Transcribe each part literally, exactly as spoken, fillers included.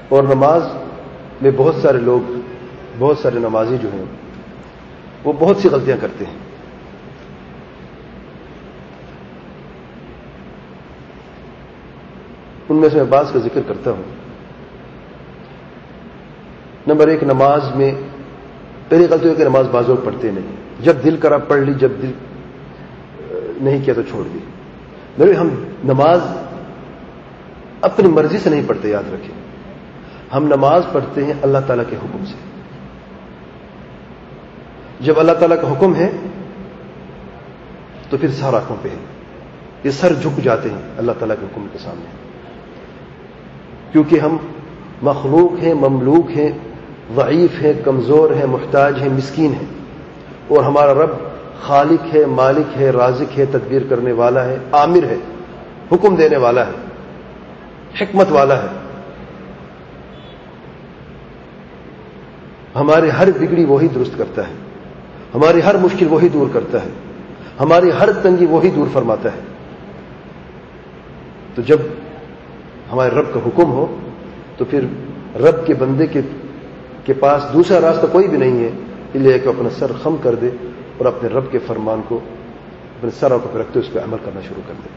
اور نماز میں بہت سارے لوگ، بہت سارے نمازی جو ہیں وہ بہت سی غلطیاں کرتے ہیں. ان میں سے میں بعض کا ذکر کرتا ہوں. نمبر ایک، نماز میں پہلی غلطی ہے کہ نماز بعض لوگ پڑھتے نہیں. جب دل کرا پڑھ لی، جب دل نہیں کیا تو چھوڑ دی. میرے ہم نماز اپنی مرضی سے نہیں پڑھتے، یاد رکھیں. ہم نماز پڑھتے ہیں اللہ تعالیٰ کے حکم سے. جب اللہ تعالیٰ کا حکم ہے تو پھر سر آنکھوں پہ ہے، یہ سر جھک جاتے ہیں اللہ تعالیٰ کے حکم کے سامنے، کیونکہ ہم مخلوق ہیں، مملوک ہیں، ضعیف ہیں، کمزور ہیں، محتاج ہیں، مسکین ہیں. اور ہمارا رب خالق ہے، مالک ہے، رازق ہے، تدبیر کرنے والا ہے، عامر ہے، حکم دینے والا ہے، حکمت والا ہے. ہماری ہر بگڑی وہی درست کرتا ہے، ہماری ہر مشکل وہی دور کرتا ہے، ہماری ہر تنگی وہی دور فرماتا ہے. تو جب ہمارے رب کا حکم ہو تو پھر رب کے بندے کے کے پاس دوسرا راستہ کوئی بھی نہیں ہے الا کہ اپنا سر خم کر دے اور اپنے رب کے فرمان کو اپنے سر کو رکھتے اس پہ عمل کرنا شروع کر دے.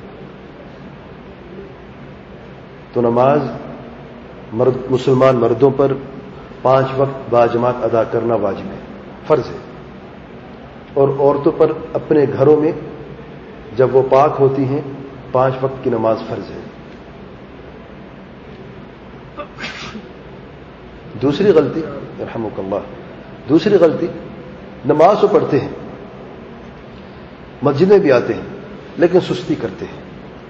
تو نماز مرد مسلمان مردوں پر پانچ وقت باجماعت ادا کرنا واجب ہے، فرض ہے. اور عورتوں پر اپنے گھروں میں جب وہ پاک ہوتی ہیں پانچ وقت کی نماز فرض ہے. دوسری غلطی رحمک اللہ، دوسری غلطی، نماز تو پڑھتے ہیں، مسجد میں بھی آتے ہیں، لیکن سستی کرتے ہیں.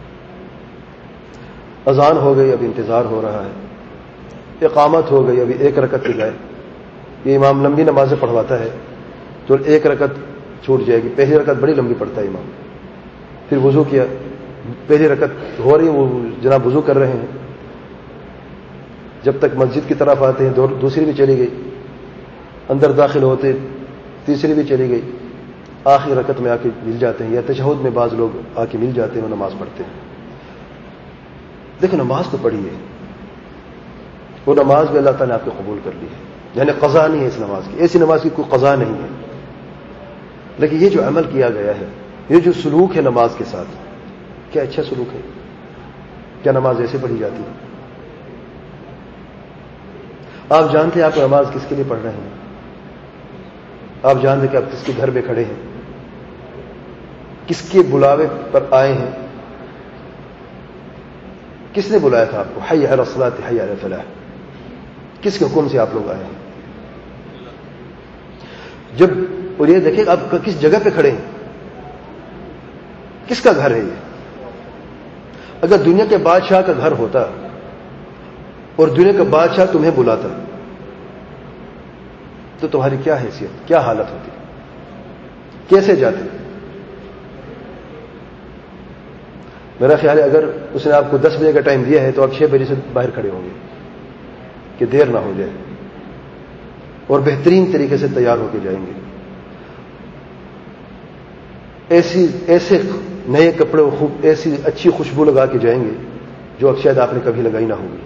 اذان ہو گئی، ابھی انتظار ہو رہا ہے. اقامت ہو گئی، ابھی ایک رکعت پہ گئے. یہ امام لمبی نمازیں پڑھواتا ہے تو ایک رکعت چھوٹ جائے گی. پہلی رکعت بڑی لمبی پڑھتا ہے امام. پھر وضو کیا، پہلی رکعت ہو رہی ہے، وہ جناب وضو کر رہے ہیں، جب تک مسجد کی طرف آتے ہیں دوسری بھی چلی گئی، اندر داخل ہوتے تیسری بھی چلی گئی، آخری رکعت میں آ کے مل جاتے ہیں، یا تشہد میں بعض لوگ آ کے مل جاتے ہیں اور نماز پڑھتے ہیں. دیکھو نماز تو پڑھی ہے، وہ نماز بھی اللہ تعالیٰ نے آپ کو قبول کر لی ہے، یعنی قضا نہیں ہے اس نماز کی، ایسی نماز کی کوئی قضا نہیں ہے. لیکن یہ جو عمل کیا گیا ہے، یہ جو سلوک ہے نماز کے ساتھ، کیا اچھا سلوک ہے. کیا نماز ایسے پڑھی جاتی ہے؟ آپ جانتے ہیں آپ نماز کس کے لیے پڑھ رہے ہیں؟ آپ جانتے کہ آپ کس کے گھر میں کھڑے ہیں، کس کے بلاوے پر آئے ہیں، کس نے بلایا تھا آپ کو؟ حی علی الصلاۃ حی علی الفلاح، کس کے حکم سے آپ لوگ آئے ہیں؟ جب اور یہ دیکھیں آپ کس جگہ پہ کھڑے ہیں، کس کا گھر ہے یہ؟ اگر دنیا کے بادشاہ کا گھر ہوتا اور دنیا کا بادشاہ تمہیں بلاتا تو تمہاری کیا حیثیت، کیا حالت ہوتی، کیسے جاتے؟ میرا خیال ہے اگر اس نے آپ کو دس بجے کا ٹائم دیا ہے تو آپ چھ بجے سے باہر کھڑے ہوں گے کہ دیر نہ ہو جائے، اور بہترین طریقے سے تیار ہو کے جائیں گے. ایسی ایسے نئے کپڑے خوب ایسی اچھی خوشبو لگا کے جائیں گے جو اب شاید آپ نے کبھی لگائی نہ ہوگی.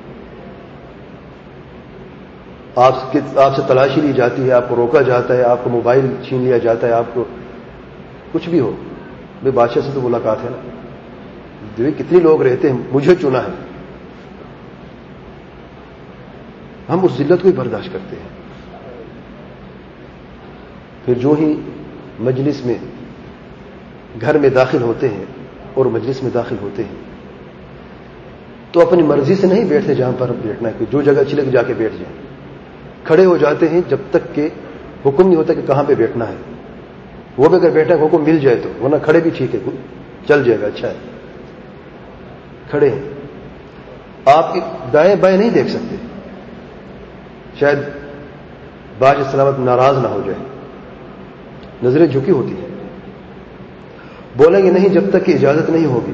آپ آپ سے تلاشی لی جاتی ہے، آپ کو روکا جاتا ہے، آپ کو موبائل چھین لیا جاتا ہے، آپ کو کچھ بھی ہو. بھائی بادشاہ سے تو ملاقات ہے نا، کتنے لوگ رہتے ہیں، مجھے چنا ہے. ہم اس ذلت کو ہی برداشت کرتے ہیں. پھر جو ہی مجلس میں گھر میں داخل ہوتے ہیں اور مجلس میں داخل ہوتے ہیں تو اپنی مرضی سے نہیں بیٹھتے جہاں پر بیٹھنا ہے، جو جگہ اچھی لگے جا کے بیٹھ جائیں. کھڑے ہو جاتے ہیں جب تک کہ حکم نہیں ہوتا کہ کہاں پہ بیٹھنا ہے. وہ بھی اگر بیٹھنا ہے حکم مل جائے تو، ورنہ کھڑے بھی ٹھیک ہے، چل جائے گا، اچھا ہے. کھڑے ہیں، آپ دائیں بائیں نہیں دیکھ سکتے، شاید باج سلامت ناراض نہ ہو جائے، نظریں جھکی ہوتی ہیں. بولیں گے نہیں جب تک کہ اجازت نہیں ہوگی.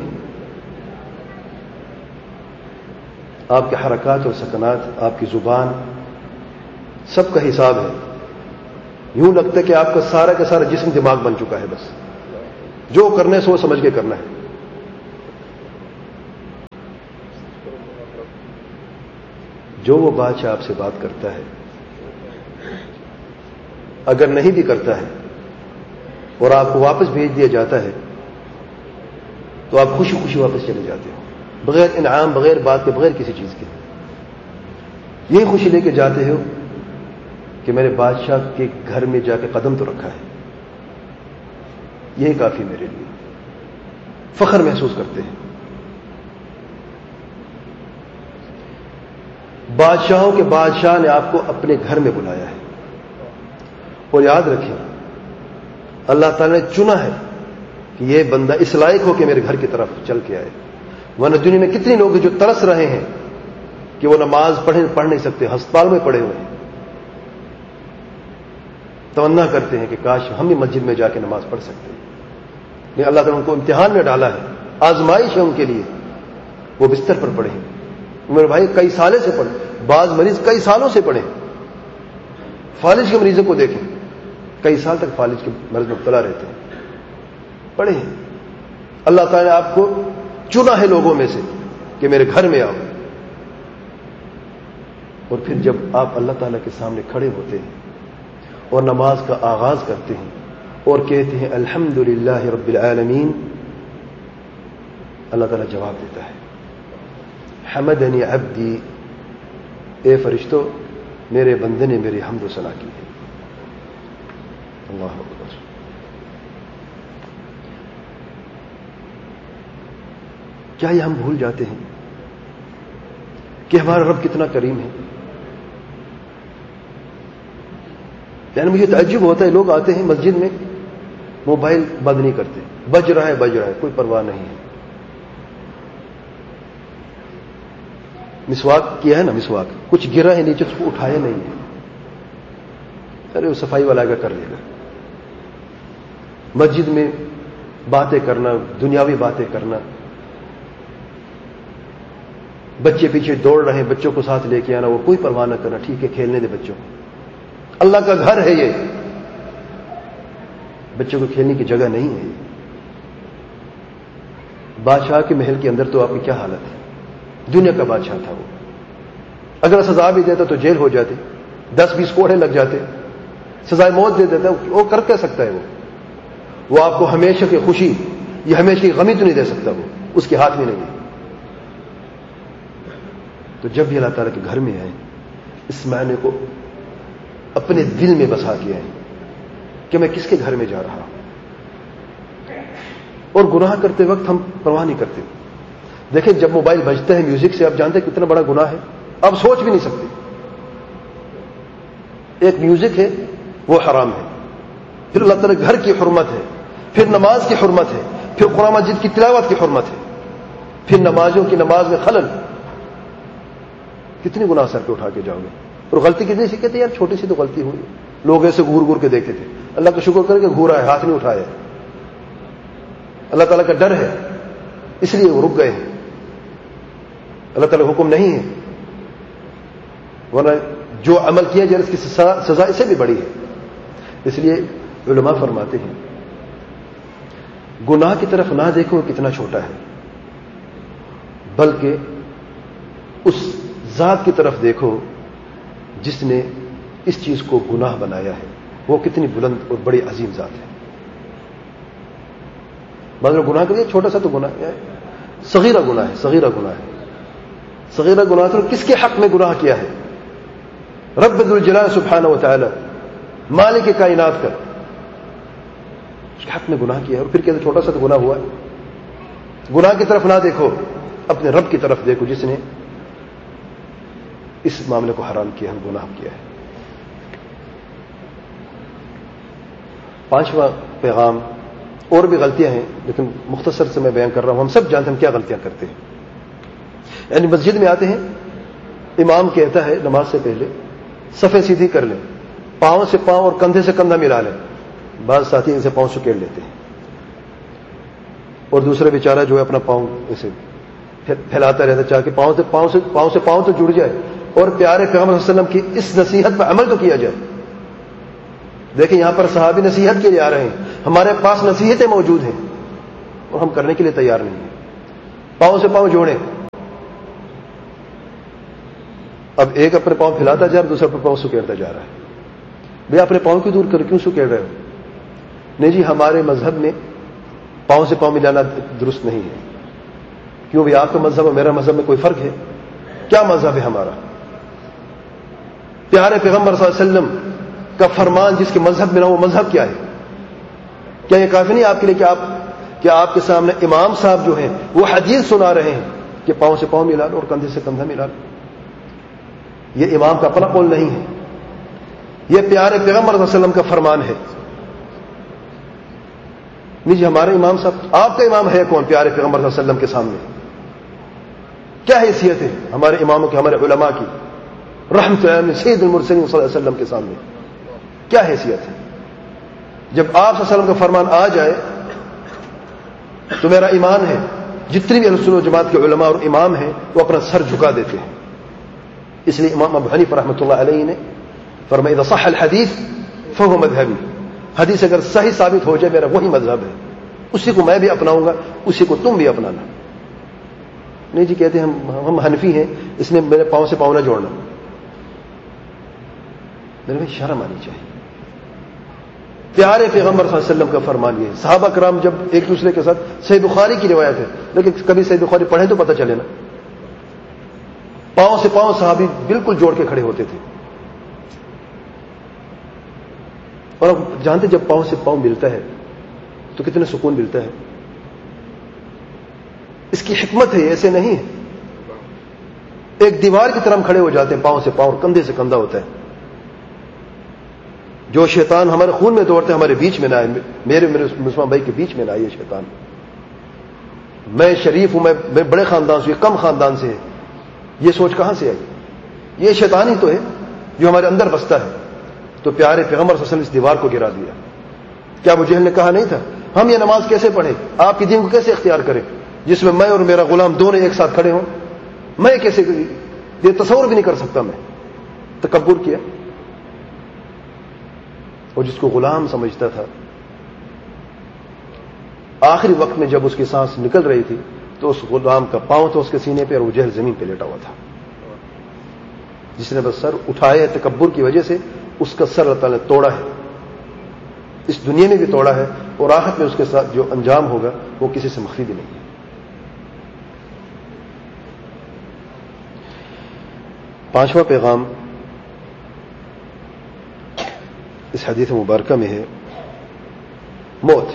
آپ کے حرکات اور سکنات، آپ کی زبان، سب کا حساب ہے. یوں لگتا ہے کہ آپ کا سارا کا سارا جسم دماغ بن چکا ہے، بس جو کرنا ہے سوچ سمجھ کے کرنا ہے. جو وہ بادشاہ آپ سے بات کرتا ہے اگر نہیں بھی کرتا ہے اور آپ کو واپس بھیج دیا جاتا ہے تو آپ خوشی خوشی واپس چلے جاتے ہو، بغیر انعام، بغیر بات کے، بغیر کسی چیز کے. یہی خوشی لے کے جاتے ہو کہ میں نے بادشاہ کے گھر میں جا کے قدم تو رکھا ہے، یہی کافی میرے لیے. فخر محسوس کرتے ہیں. بادشاہوں کے بادشاہ نے آپ کو اپنے گھر میں بلایا ہے، اور یاد رکھیں اللہ تعالی نے چنا ہے کہ یہ بندہ اس لائق ہو کہ میرے گھر کی طرف چل کے آئے. ورنہ دنیا میں کتنے لوگ ہیں جو ترس رہے ہیں کہ وہ نماز پڑھیں پڑھ نہیں سکتے، ہسپتال میں پڑے ہوئے ہیں، تمنا کرتے ہیں کہ کاش ہم بھی مسجد میں جا کے نماز پڑھ سکتے ہیں. لیکن اللہ تعالیٰ ان کو امتحان میں ڈالا ہے، آزمائش ہے ان کے لیے. وہ بستر پر پڑے ہیں. میرے بھائی کئی سالے سے پڑھے، بعض مریض کئی سالوں سے پڑھے. فالج کے مریضوں کو دیکھیں، کئی سال تک فالج کے مرض میں مبتلا رہتے ہیں، پڑھے ہیں. اللہ تعالیٰ نے آپ کو چنا ہے لوگوں میں سے کہ میرے گھر میں آؤ. اور پھر جب آپ اللہ تعالیٰ کے سامنے کھڑے ہوتے ہیں اور نماز کا آغاز کرتے ہیں اور کہتے ہیں الحمدللہ رب العالمین، اللہ تعالیٰ جواب دیتا ہے حمدنی عبدی، اے فرشتو میرے بندے نے میری حمد و ثنا کی ہے. اللہ اکبر. کیا یہ ہم بھول جاتے ہیں کہ ہمارا رب کتنا کریم ہے؟ یعنی مجھے تعجب ہوتا ہے، لوگ آتے ہیں مسجد میں موبائل بند نہیں کرتے، بج رہا ہے بج رہا ہے، کوئی پرواہ نہیں ہے. مسواک کیا ہے نا، مسواک کچھ گرا ہے نیچے، اس کو اٹھایا نہیں ہے، ارے وہ صفائی والا کا کر لے گا. مسجد میں باتیں کرنا، دنیاوی باتیں کرنا، بچے پیچھے دوڑ رہے ہیں، بچوں کو ساتھ لے کے آنا، وہ کوئی پرواہ نہ کرنا، ٹھیک ہے کھیلنے دے بچوں کو، اللہ کا گھر ہے یہ، بچوں کو کھیلنے کی جگہ نہیں ہے. بادشاہ کے محل کے اندر تو آپ کی کیا حالت ہے؟ دنیا کا بادشاہ تھا وہ، اگر سزا بھی دیتا تو جیل ہو جاتے، دس بیس کوڑے لگ جاتے، سزائے موت دے دیتا. وہ کر کیا سکتا ہے؟ وہ وہ آپ کو ہمیشہ کی خوشی یا ہمیشہ کی غمی تو نہیں دے سکتا، وہ اس کے ہاتھ میں نہیں ہے. تو جب بھی اللہ تعالیٰ کے گھر میں آئیں، اس معنی کو اپنے دل میں بسا کے آئیں کہ میں کس کے گھر میں جا رہا ہوں. اور گناہ کرتے وقت ہم پرواہ نہیں کرتے. دیکھیں جب موبائل بجتا ہے میوزک سے، آپ جانتے ہیں کتنا بڑا گناہ ہے، آپ سوچ بھی نہیں سکتے. ایک میوزک ہے وہ حرام ہے، پھر اللہ تعالیٰ گھر کی حرمت ہے، پھر نماز کی حرمت ہے، پھر قرآن مجید کی تلاوت کی حرمت ہے، پھر نمازوں کی نماز میں خلل. کتنی گناہ سر پہ اٹھا کے جاؤ گے. اور غلطی کتنی سی کہتے ہیں یار چھوٹی سی تو غلطی ہوئی، لوگ ایسے گور گور کے دیکھتے تھے، اللہ کا شکر کر کے گھورا ہے، ہاتھ نہیں اٹھایا. اللہ تعالیٰ کا ڈر ہے اس لیے وہ رک گئے ہیں. اللہ تعالیٰ حکم نہیں ہے، ورنہ جو عمل کیا جائے اس کی سزا اس سے بھی بڑی ہے. اس لیے علماء فرماتے ہیں گناہ کی طرف نہ دیکھو کتنا چھوٹا ہے، بلکہ اس ذات کی طرف دیکھو جس نے اس چیز کو گناہ بنایا ہے، وہ کتنی بلند اور بڑی عظیم ذات ہے. بعض لوگ گناہ کریے، چھوٹا سا تو گناہ ہے، صغیرہ گناہ ہے، صغیرہ گناہ ہے. صغیرہ گناہ تو کس کے حق میں گناہ کیا ہے؟ رب ذوالجلال سبحانہ و تعالی، مالک کائنات کا، اس کے حق میں گناہ کیا ہے. اور پھر کہتے چھوٹا سا تو گناہ ہوا ہے. گناہ کی طرف نہ دیکھو، اپنے رب کی طرف دیکھو جس نے اس معاملے کو حرام کیا ہے، گناہ کیا ہے. پانچواں پیغام، اور بھی غلطیاں ہیں لیکن مختصر سے میں بیان کر رہا ہوں. ہم سب جانتے ہیں ہم کیا غلطیاں کرتے ہیں. یعنی مسجد میں آتے ہیں، امام کہتا ہے نماز سے پہلے صفیں سیدھی کر لیں، پاؤں سے پاؤں اور کندھے سے کندھا ملا لیں. بعض ساتھی ان سے پاؤں سکیڑ لیتے ہیں، اور دوسرا بیچارہ جو ہے اپنا پاؤں اسے پھیلاتا رہتا چاہ کے پاؤں سے پاؤں سے پاؤں سے پاؤں تو جڑ جائے اور پیارے پیغمبر صلی اللہ علیہ وسلم کی اس نصیحت پر عمل تو کیا جائے. دیکھیں یہاں پر صحابی نصیحت کے لیے آ رہے ہیں، ہمارے پاس نصیحتیں موجود ہیں اور ہم کرنے کے لیے تیار نہیں ہیں. پاؤں سے پاؤں جوڑیں. اب ایک اپنے پاؤں پھیلاتا جا رہا ہے, دوسرا اپنے پاؤں سکیڑتا جا رہا ہے. بھئی اپنے پاؤں کی دور کر کیوں سکیڑ رہے ہو؟ نہیں جی ہمارے مذہب میں پاؤں سے پاؤں ملانا درست نہیں ہے. کیوں بھئی آپ کا مذہب اور میرا مذہب میں کوئی فرق ہے؟ کیا مذہب ہے ہمارا؟ پیارے پیغمبر صلی اللہ علیہ وسلم کا فرمان جس کے مذہب میں نہ وہ مذہب کیا ہے؟ کیا یہ کافی نہیں آپ کے لیے کہ آپ کہ آپ کے سامنے امام صاحب جو ہیں وہ حدیث سنا رہے ہیں کہ پاؤں سے پاؤں ملا لو اور کندھے سے کندھا ملا لو؟ یہ امام کا اپنا قول نہیں ہے, یہ پیارے پیغمبر صلی اللہ علیہ وسلم کا فرمان ہے. نہیں جی ہمارے امام صاحب, آپ کا امام ہے کون پیارے پیغمبر صلی اللہ علیہ وسلم کے سامنے؟ کیا حیثیت ہے ہمارے اماموں کی, ہمارے علماء کی رحمت اللہ علیہ سید المرسلین صلی اللہ علیہ وسلم کے سامنے کیا حیثیت ہے؟ جب آپ صلی اللہ علیہ وسلم کا فرمان آ جائے تو میرا ایمان ہے جتنی بھی اہل سنت و جماعت کے علماء اور امام ہیں وہ اپنا سر جھکا دیتے ہیں. اس لیے امام ابو حنیفہ رحمۃ اللہ علیہ نے فرمایا اذا صح الحدیث فهو مذهبی, حدیث اگر صحیح ثابت ہو جائے میرا وہی مذہب ہے, اسی کو میں بھی اپناؤں گا, اسی کو تم بھی اپنانا. نہیں جی کہتے ہیں ہم ہم حنفی ہیں اس لیے میرے پاؤں سے پاؤں نہ جوڑنا. میرے بھائی شرم آنی چاہیے. پیارے پیغمبر صلی اللہ علیہ وسلم کا فرمان یہ ہے. صحابہ کرام جب ایک دوسرے کے ساتھ, صحیح بخاری کی روایت ہے لیکن کبھی صحیح بخاری پڑھیں تو پتہ چلے نا, پاؤں سے پاؤں صحابی بالکل جوڑ کے کھڑے ہوتے تھے. اور اب جانتے جب پاؤں سے پاؤں ملتا ہے تو کتنا سکون ملتا ہے. اس کی حکمت ہے, ایسے نہیں ہے. ایک دیوار کی طرح ہم کھڑے ہو جاتے ہیں, پاؤں سے پاؤں اور کندھے سے کندھا ہوتا ہے. جو شیطان ہمارے خون میں دوڑتے ہیں ہمارے بیچ میں نہ آئے, میرے میرے مسلمان بھائی کے بیچ میں نہ آئے یہ شیطان. میں شریف ہوں, میں بڑے خاندان سے, یہ کم خاندان سے ہے, یہ سوچ کہاں سے آئی؟ یہ شیطان ہی تو ہے جو ہمارے اندر بستا ہے. تو پیارے پیغمبر صلی اللہ علیہ وسلم اس دیوار کو گرا دیا. کیا ابو جہل نے کہا نہیں تھا ہم یہ نماز کیسے پڑھیں, آپ کی دین کو کیسے اختیار کریں جس میں میں اور میرا غلام دونوں ایک ساتھ کھڑے ہوں؟ میں کیسے, یہ تصور بھی نہیں کر سکتا. میں تکبر کیا. اور جس کو غلام سمجھتا تھا آخری وقت میں جب اس کی سانس نکل رہی تھی تو اس غلام کا پاؤں تو اس کے سینے پہ اور وہ جہل زمین پہ لیٹا ہوا تھا. جس نے بس سر اٹھایا تکبر کی وجہ سے اس کا سر اللہ تعالیٰ نے توڑا ہے, اس دنیا میں بھی توڑا ہے اور آخرت میں اس کے ساتھ جو انجام ہوگا وہ کسی سے مخفی بھی نہیں ہے. پانچواں پیغام اس حدیث مبارکہ میں ہے موت.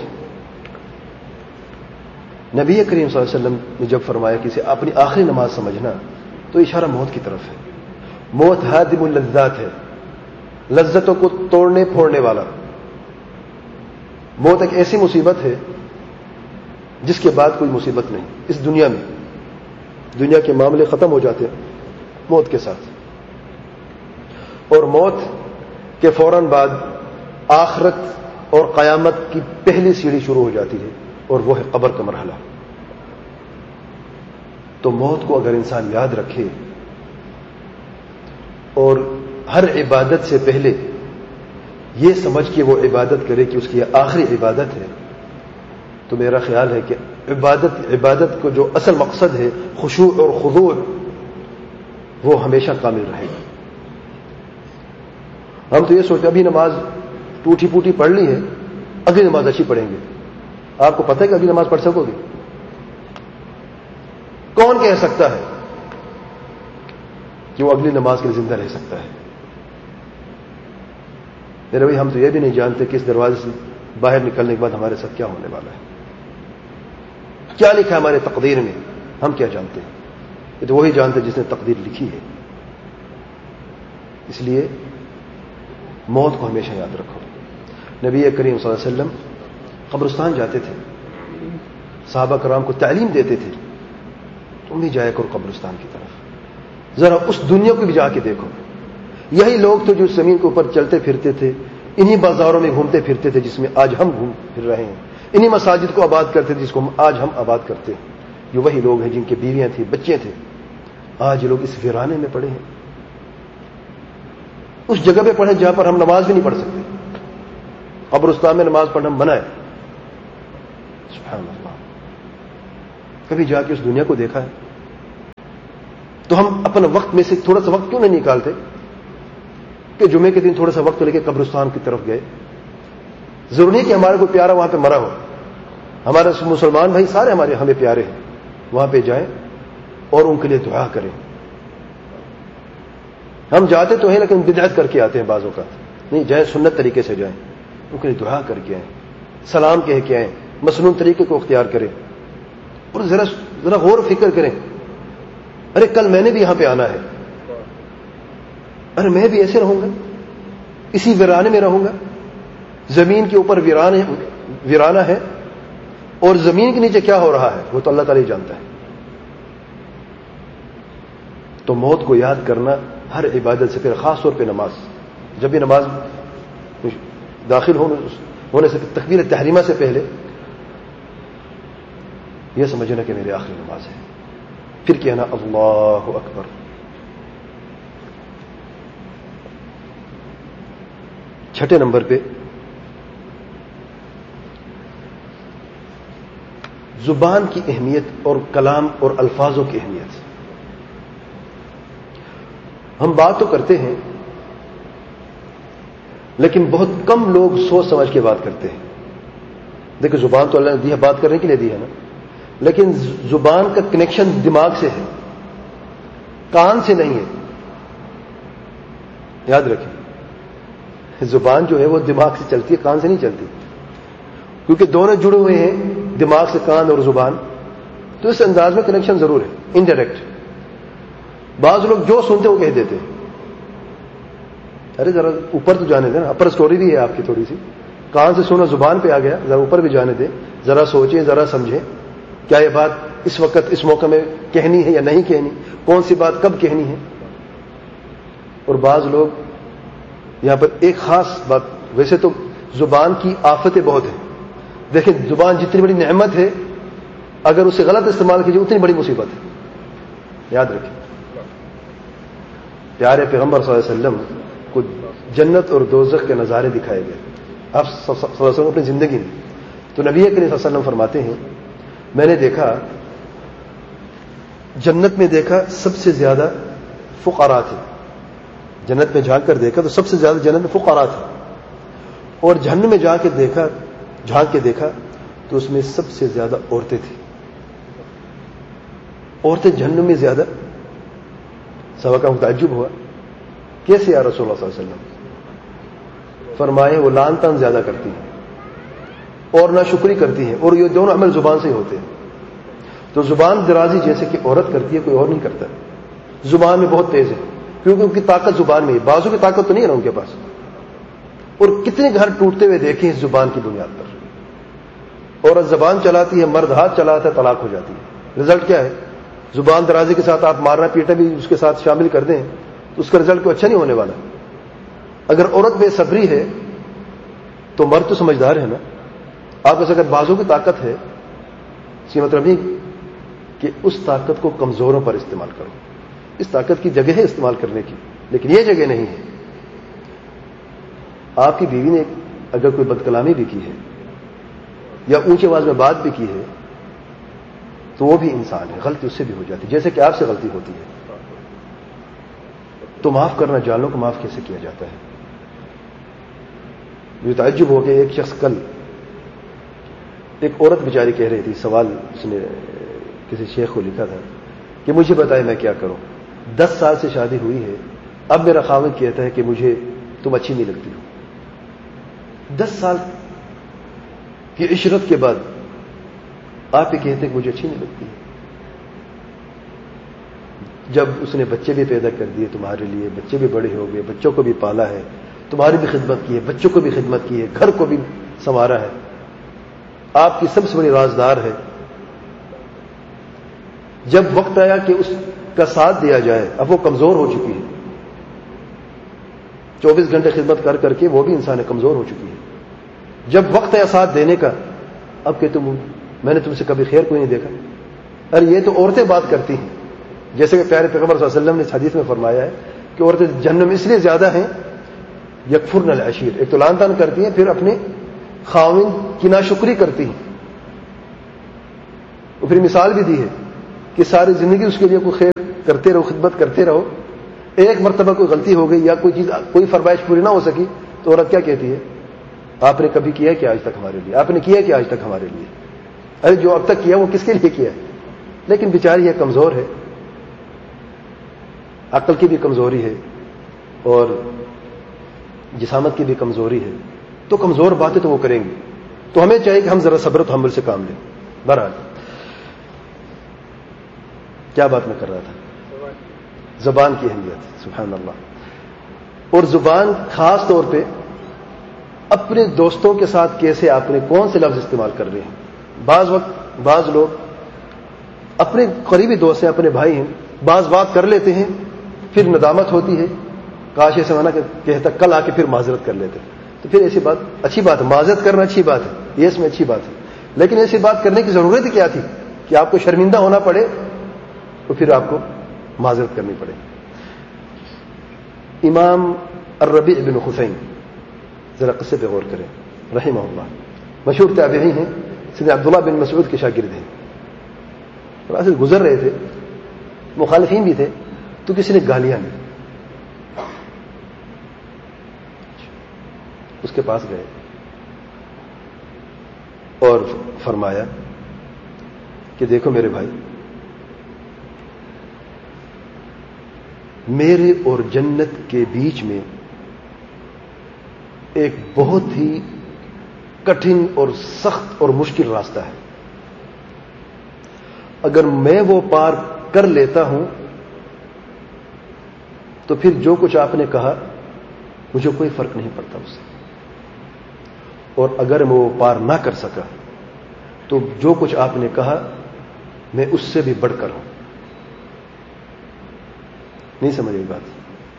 نبی کریم صلی اللہ علیہ وسلم نے جب فرمایا کہ اسے اپنی آخری نماز سمجھنا تو اشارہ موت کی طرف ہے. موت ہادم اللذات ہے, لذتوں کو توڑنے پھوڑنے والا. موت ایک ایسی مصیبت ہے جس کے بعد کوئی مصیبت نہیں. اس دنیا میں دنیا کے معاملے ختم ہو جاتے ہیں موت کے ساتھ, اور موت کے فوراً بعد آخرت اور قیامت کی پہلی سیڑھی شروع ہو جاتی ہے اور وہ ہے قبر کا مرحلہ. تو موت کو اگر انسان یاد رکھے اور ہر عبادت سے پہلے یہ سمجھ کے وہ عبادت کرے کہ اس کی یہ آخری عبادت ہے, تو میرا خیال ہے کہ عبادت عبادت کو جو اصل مقصد ہے خشوع اور خضوع وہ ہمیشہ کامل رہے گا. ہم تو یہ سوچتے ابھی نماز ٹوٹی پوٹی پڑھ لی ہے, اگلی نماز اچھی پڑھیں گے. آپ کو پتہ ہے کہ اگلی نماز پڑھ سکو گے؟ کون کہہ سکتا ہے کہ وہ اگلی نماز کے لیے زندہ رہ سکتا ہے؟ میرے بھائی ہم تو یہ بھی نہیں جانتے کہ اس دروازے سے باہر نکلنے کے بعد ہمارے ساتھ کیا ہونے والا ہے, کیا لکھا ہے ہمارے تقدیر میں, ہم کیا جانتے ہیں؟ یہ تو وہی جانتے جس نے تقدیر لکھی ہے. اس لیے موت کو ہمیشہ یاد رکھو. نبی کریم صلی اللہ علیہ وسلم قبرستان جاتے تھے, صحابہ کرام کو تعلیم دیتے تھے, تم بھی جایا کرو قبرستان کی طرف, ذرا اس دنیا کو بھی جا کے دیکھو. یہی لوگ تو جو زمین کے اوپر چلتے پھرتے تھے, انہی بازاروں میں گھومتے پھرتے تھے جس میں آج ہم گھوم پھر رہے ہیں, انہی مساجد کو آباد کرتے تھے جس کو آج ہم آباد کرتے ہیں. یہ وہی لوگ ہیں جن کے بیویاں تھیں, بچے تھے, آج یہ لوگ اس ویرانے میں پڑے ہیں. اس جگہ پہ پڑھیں جہاں پر ہم نماز بھی نہیں پڑھ سکتے. قبرستان میں نماز پڑھنا منع ہے. سبحان اللہ. کبھی جا کے اس دنیا کو دیکھا ہے؟ تو ہم اپنا وقت میں سے تھوڑا سا وقت کیوں نہیں نکالتے کہ جمعے کے دن تھوڑا سا وقت لے کے قبرستان کی طرف گئے؟ ضروری نہیں کہ ہمارا کوئی پیارا وہاں پہ مرا ہو، ہمارے مسلمان بھائی سارے ہمارے ہمیں پیارے ہیں، وہاں پہ جائیں اور ان کے لیے دعا کریں. ہم جاتے تو ہیں لیکن بدعت کر کے آتے ہیں بعض اوقات، نہیں جائیں سنت طریقے سے جائیں، ان کے لیے دعا کر کے آئیں، سلام کہہ کے آئیں، مسنون طریقے کو اختیار کریں اور ذرا ذرا غور و فکر کریں. ارے کل میں نے بھی یہاں پہ آنا ہے، ارے میں بھی ایسے رہوں گا، اسی ویرانے میں رہوں گا. زمین کے اوپر ویران ویرانہ ہے اور زمین کے نیچے کیا ہو رہا ہے وہ تو اللہ تعالی جانتا ہے. تو موت کو یاد کرنا ہر عبادت سے، پھر خاص طور پہ نماز، جب بھی نماز داخل ہونے سے تکبیر تحریمہ سے پہلے یہ سمجھنا کہ میری آخری نماز ہے، پھر کہنا اللہ اکبر. چھٹے نمبر پہ زبان کی اہمیت اور کلام اور الفاظوں کی اہمیت. ہم بات تو کرتے ہیں لیکن بہت کم لوگ سوچ سمجھ کے بات کرتے ہیں. دیکھیں زبان تو اللہ نے دی ہے، بات کرنے کے لیے دی ہے نا، لیکن زبان کا کنیکشن دماغ سے ہے، کان سے نہیں ہے. یاد رکھیں زبان جو ہے وہ دماغ سے چلتی ہے، کان سے نہیں چلتی، کیونکہ دونوں جڑے ہوئے ہیں دماغ سے، کان اور زبان. تو اس انداز میں کنیکشن ضرور ہے، انڈائریکٹ. بعض لوگ جو سنتے وہ کہہ دیتے ہیں. ارے ذرا اوپر تو جانے دیں نا، اپر سٹوری بھی ہے آپ کی تھوڑی سی. کان سے سنا زبان پہ آ گیا، ذرا اوپر بھی جانے دیں، ذرا سوچیں، ذرا سمجھیں کیا یہ بات اس وقت اس موقع میں کہنی ہے یا نہیں کہنی، کون سی بات کب کہنی ہے. اور بعض لوگ یہاں پر ایک خاص بات، ویسے تو زبان کی آفتیں بہت ہیں، دیکھیں زبان جتنی بڑی نعمت ہے اگر اسے غلط استعمال کیجیے اتنی بڑی مصیبت ہے. یاد رکھیں پیارے پیغمبر صلی اللہ علیہ وسلم کو جنت اور دوزخ کے نظارے دکھائے گئے آپ صلی اللہ علیہ وسلم اپنی زندگی میں. تو نبی کریم صلی اللہ علیہ وسلم فرماتے ہیں میں نے دیکھا جنت میں دیکھا سب سے زیادہ فقراء تھے. جنت میں جا کر دیکھا تو سب سے زیادہ جنت میں فقراء تھے، اور جہنم میں جا کے دیکھا جھانک کے دیکھا تو اس میں سب سے زیادہ عورتیں تھیں. عورتیں جہنم میں زیادہ. صحابہ کا تعجب ہوا کیسے یا رسول اللہ صلی اللہ علیہ وسلم؟ فرمائے وہ لان تان زیادہ کرتی ہیں اور ناشکری کرتی ہیں، اور یہ دونوں عمل زبان سے ہی ہوتے ہیں. تو زبان درازی جیسے کہ عورت کرتی ہے کوئی اور نہیں کرتا. زبان میں بہت تیز ہے کیونکہ ان کی طاقت زبان میں ہے، بازو کی طاقت تو نہیں ہے نا ان کے پاس. اور کتنے گھر ٹوٹتے ہوئے دیکھیں اس زبان کی بنیاد پر. عورت زبان چلاتی ہے، مرد ہاتھ چلاتا ہے، طلاق ہو جاتی ہے. رزلٹ کیا ہے؟ زبان درازی کے ساتھ آپ مارنا پیٹنا بھی اس کے ساتھ شامل کر دیں تو اس کا رزلٹ کوئی اچھا نہیں ہونے والا. اگر عورت بے صبری ہے تو مرد تو سمجھدار ہے نا. آپ کے اگر بازو کی طاقت ہے اس کی مطلب نہیں کہ اس طاقت کو کمزوروں پر استعمال کرو. اس طاقت کی جگہ ہے استعمال کرنے کی، لیکن یہ جگہ نہیں ہے. آپ کی بیوی نے اگر کوئی بدکلامی بھی کی ہے یا اونچی آواز میں بات بھی کی ہے تو وہ بھی انسان ہے، غلطی اس سے بھی ہو جاتی ہے جیسے کہ آپ سے غلطی ہوتی ہے. تو معاف کرنا جانوں کو معاف کیسے کیا جاتا ہے؟ مجھے تعجب ہو گیا. ایک شخص کل ایک عورت بیچاری کہہ رہی تھی، سوال اس نے کسی شیخ کو لکھا تھا کہ مجھے بتائے میں کیا کروں، دس سال سے شادی ہوئی ہے، اب میرا خاوند کہتا ہے کہ مجھے تم اچھی نہیں لگتی ہو. دس سال کی عشرت کے بعد آپ یہ کہتے ہیں کہ مجھے اچھی نہیں لگتی. جب اس نے بچے بھی پیدا کر دیے تمہارے لیے، بچے بھی بڑے ہو گئے، بچوں کو بھی پالا ہے، تمہاری بھی خدمت کی ہے، بچوں کو بھی خدمت کی ہے، گھر کو بھی سنوارا ہے، آپ کی سب سے بڑی رازدار ہے. جب وقت آیا کہ اس کا ساتھ دیا جائے، اب وہ کمزور ہو چکی ہے، چوبیس گھنٹے خدمت کر کر کے وہ بھی انسان کمزور ہو چکی ہے. جب وقت آیا ساتھ دینے کا، اب کہ تم میں نے تم سے کبھی خیر کوئی نہیں دیکھا. ارے یہ تو عورتیں بات کرتی ہیں، جیسے کہ پیارے پیغمبر صلی اللہ علیہ وسلم نے اس حدیث میں فرمایا ہے کہ عورتیں جہنم اس لیے زیادہ ہیں یکفرن العشیر، ایک تو لان تان کرتی ہیں، پھر اپنے خاوند کی ناشکری کرتی ہیں. اور پھر مثال بھی دی ہے کہ ساری زندگی اس کے لیے کوئی خیر کرتے رہو, خدمت کرتے رہو, ایک مرتبہ کوئی غلطی ہو گئی یا کوئی چیز, کوئی فرمائش پوری نہ ہو سکی تو عورت کیا کہتی ہے, آپ نے کبھی کیا کیا آج تک ہمارے لیے, آپ نے کیا کیا آج تک ہمارے لیے. ارے جو اب تک کیا وہ کس کے لیے کیا ہے؟ لیکن بیچاری یہ کمزور ہے, عقل کی بھی کمزوری ہے اور جسامت کی بھی کمزوری ہے, تو کمزور باتیں تو وہ کریں گی. تو ہمیں چاہیے کہ ہم ذرا صبر و تحمل سے کام لیں. بہرحال کیا بات میں کر رہا تھا؟ زبان کی اہمیت. سبحان اللہ. اور زبان خاص طور پہ اپنے دوستوں کے ساتھ کیسے آپ نے کون سے لفظ استعمال کر رہے ہیں. بعض وقت بعض لوگ اپنے قریبی دوست ہیں, اپنے بھائی ہیں, بعض بات کر لیتے ہیں, پھر ندامت ہوتی ہے, کاش ایسا ہونا کہ کہتا کل آ کے پھر معذرت کر لیتے. تو پھر ایسی بات اچھی بات ہے, معذرت کرنا اچھی بات ہے, یہ اس میں اچھی بات ہے, لیکن ایسی بات کرنے کی ضرورت کیا تھی کہ آپ کو شرمندہ ہونا پڑے تو پھر آپ کو معذرت کرنی پڑے. امام الربیع بن خثیم, ذرا قصے پہ غور کریں, رحمہ اللہ, مشہور تابعی ہیں, سیدنا عبداللہ بن مسعود کے شاگرد ہیں. راہ گزر رہے تھے, مخالفین بھی تھے, تو کسی نے گالیاں دی. اس کے پاس گئے اور فرمایا کہ دیکھو میرے بھائی, میرے اور جنت کے بیچ میں ایک بہت ہی کٹھن اور سخت اور مشکل راستہ ہے. اگر میں وہ پار کر لیتا ہوں تو پھر جو کچھ آپ نے کہا مجھے کوئی فرق نہیں پڑتا اس سے, اور اگر میں وہ پار نہ کر سکا تو جو کچھ آپ نے کہا میں اس سے بھی بڑھ کر ہوں. نہیں سمجھ گئی بات؟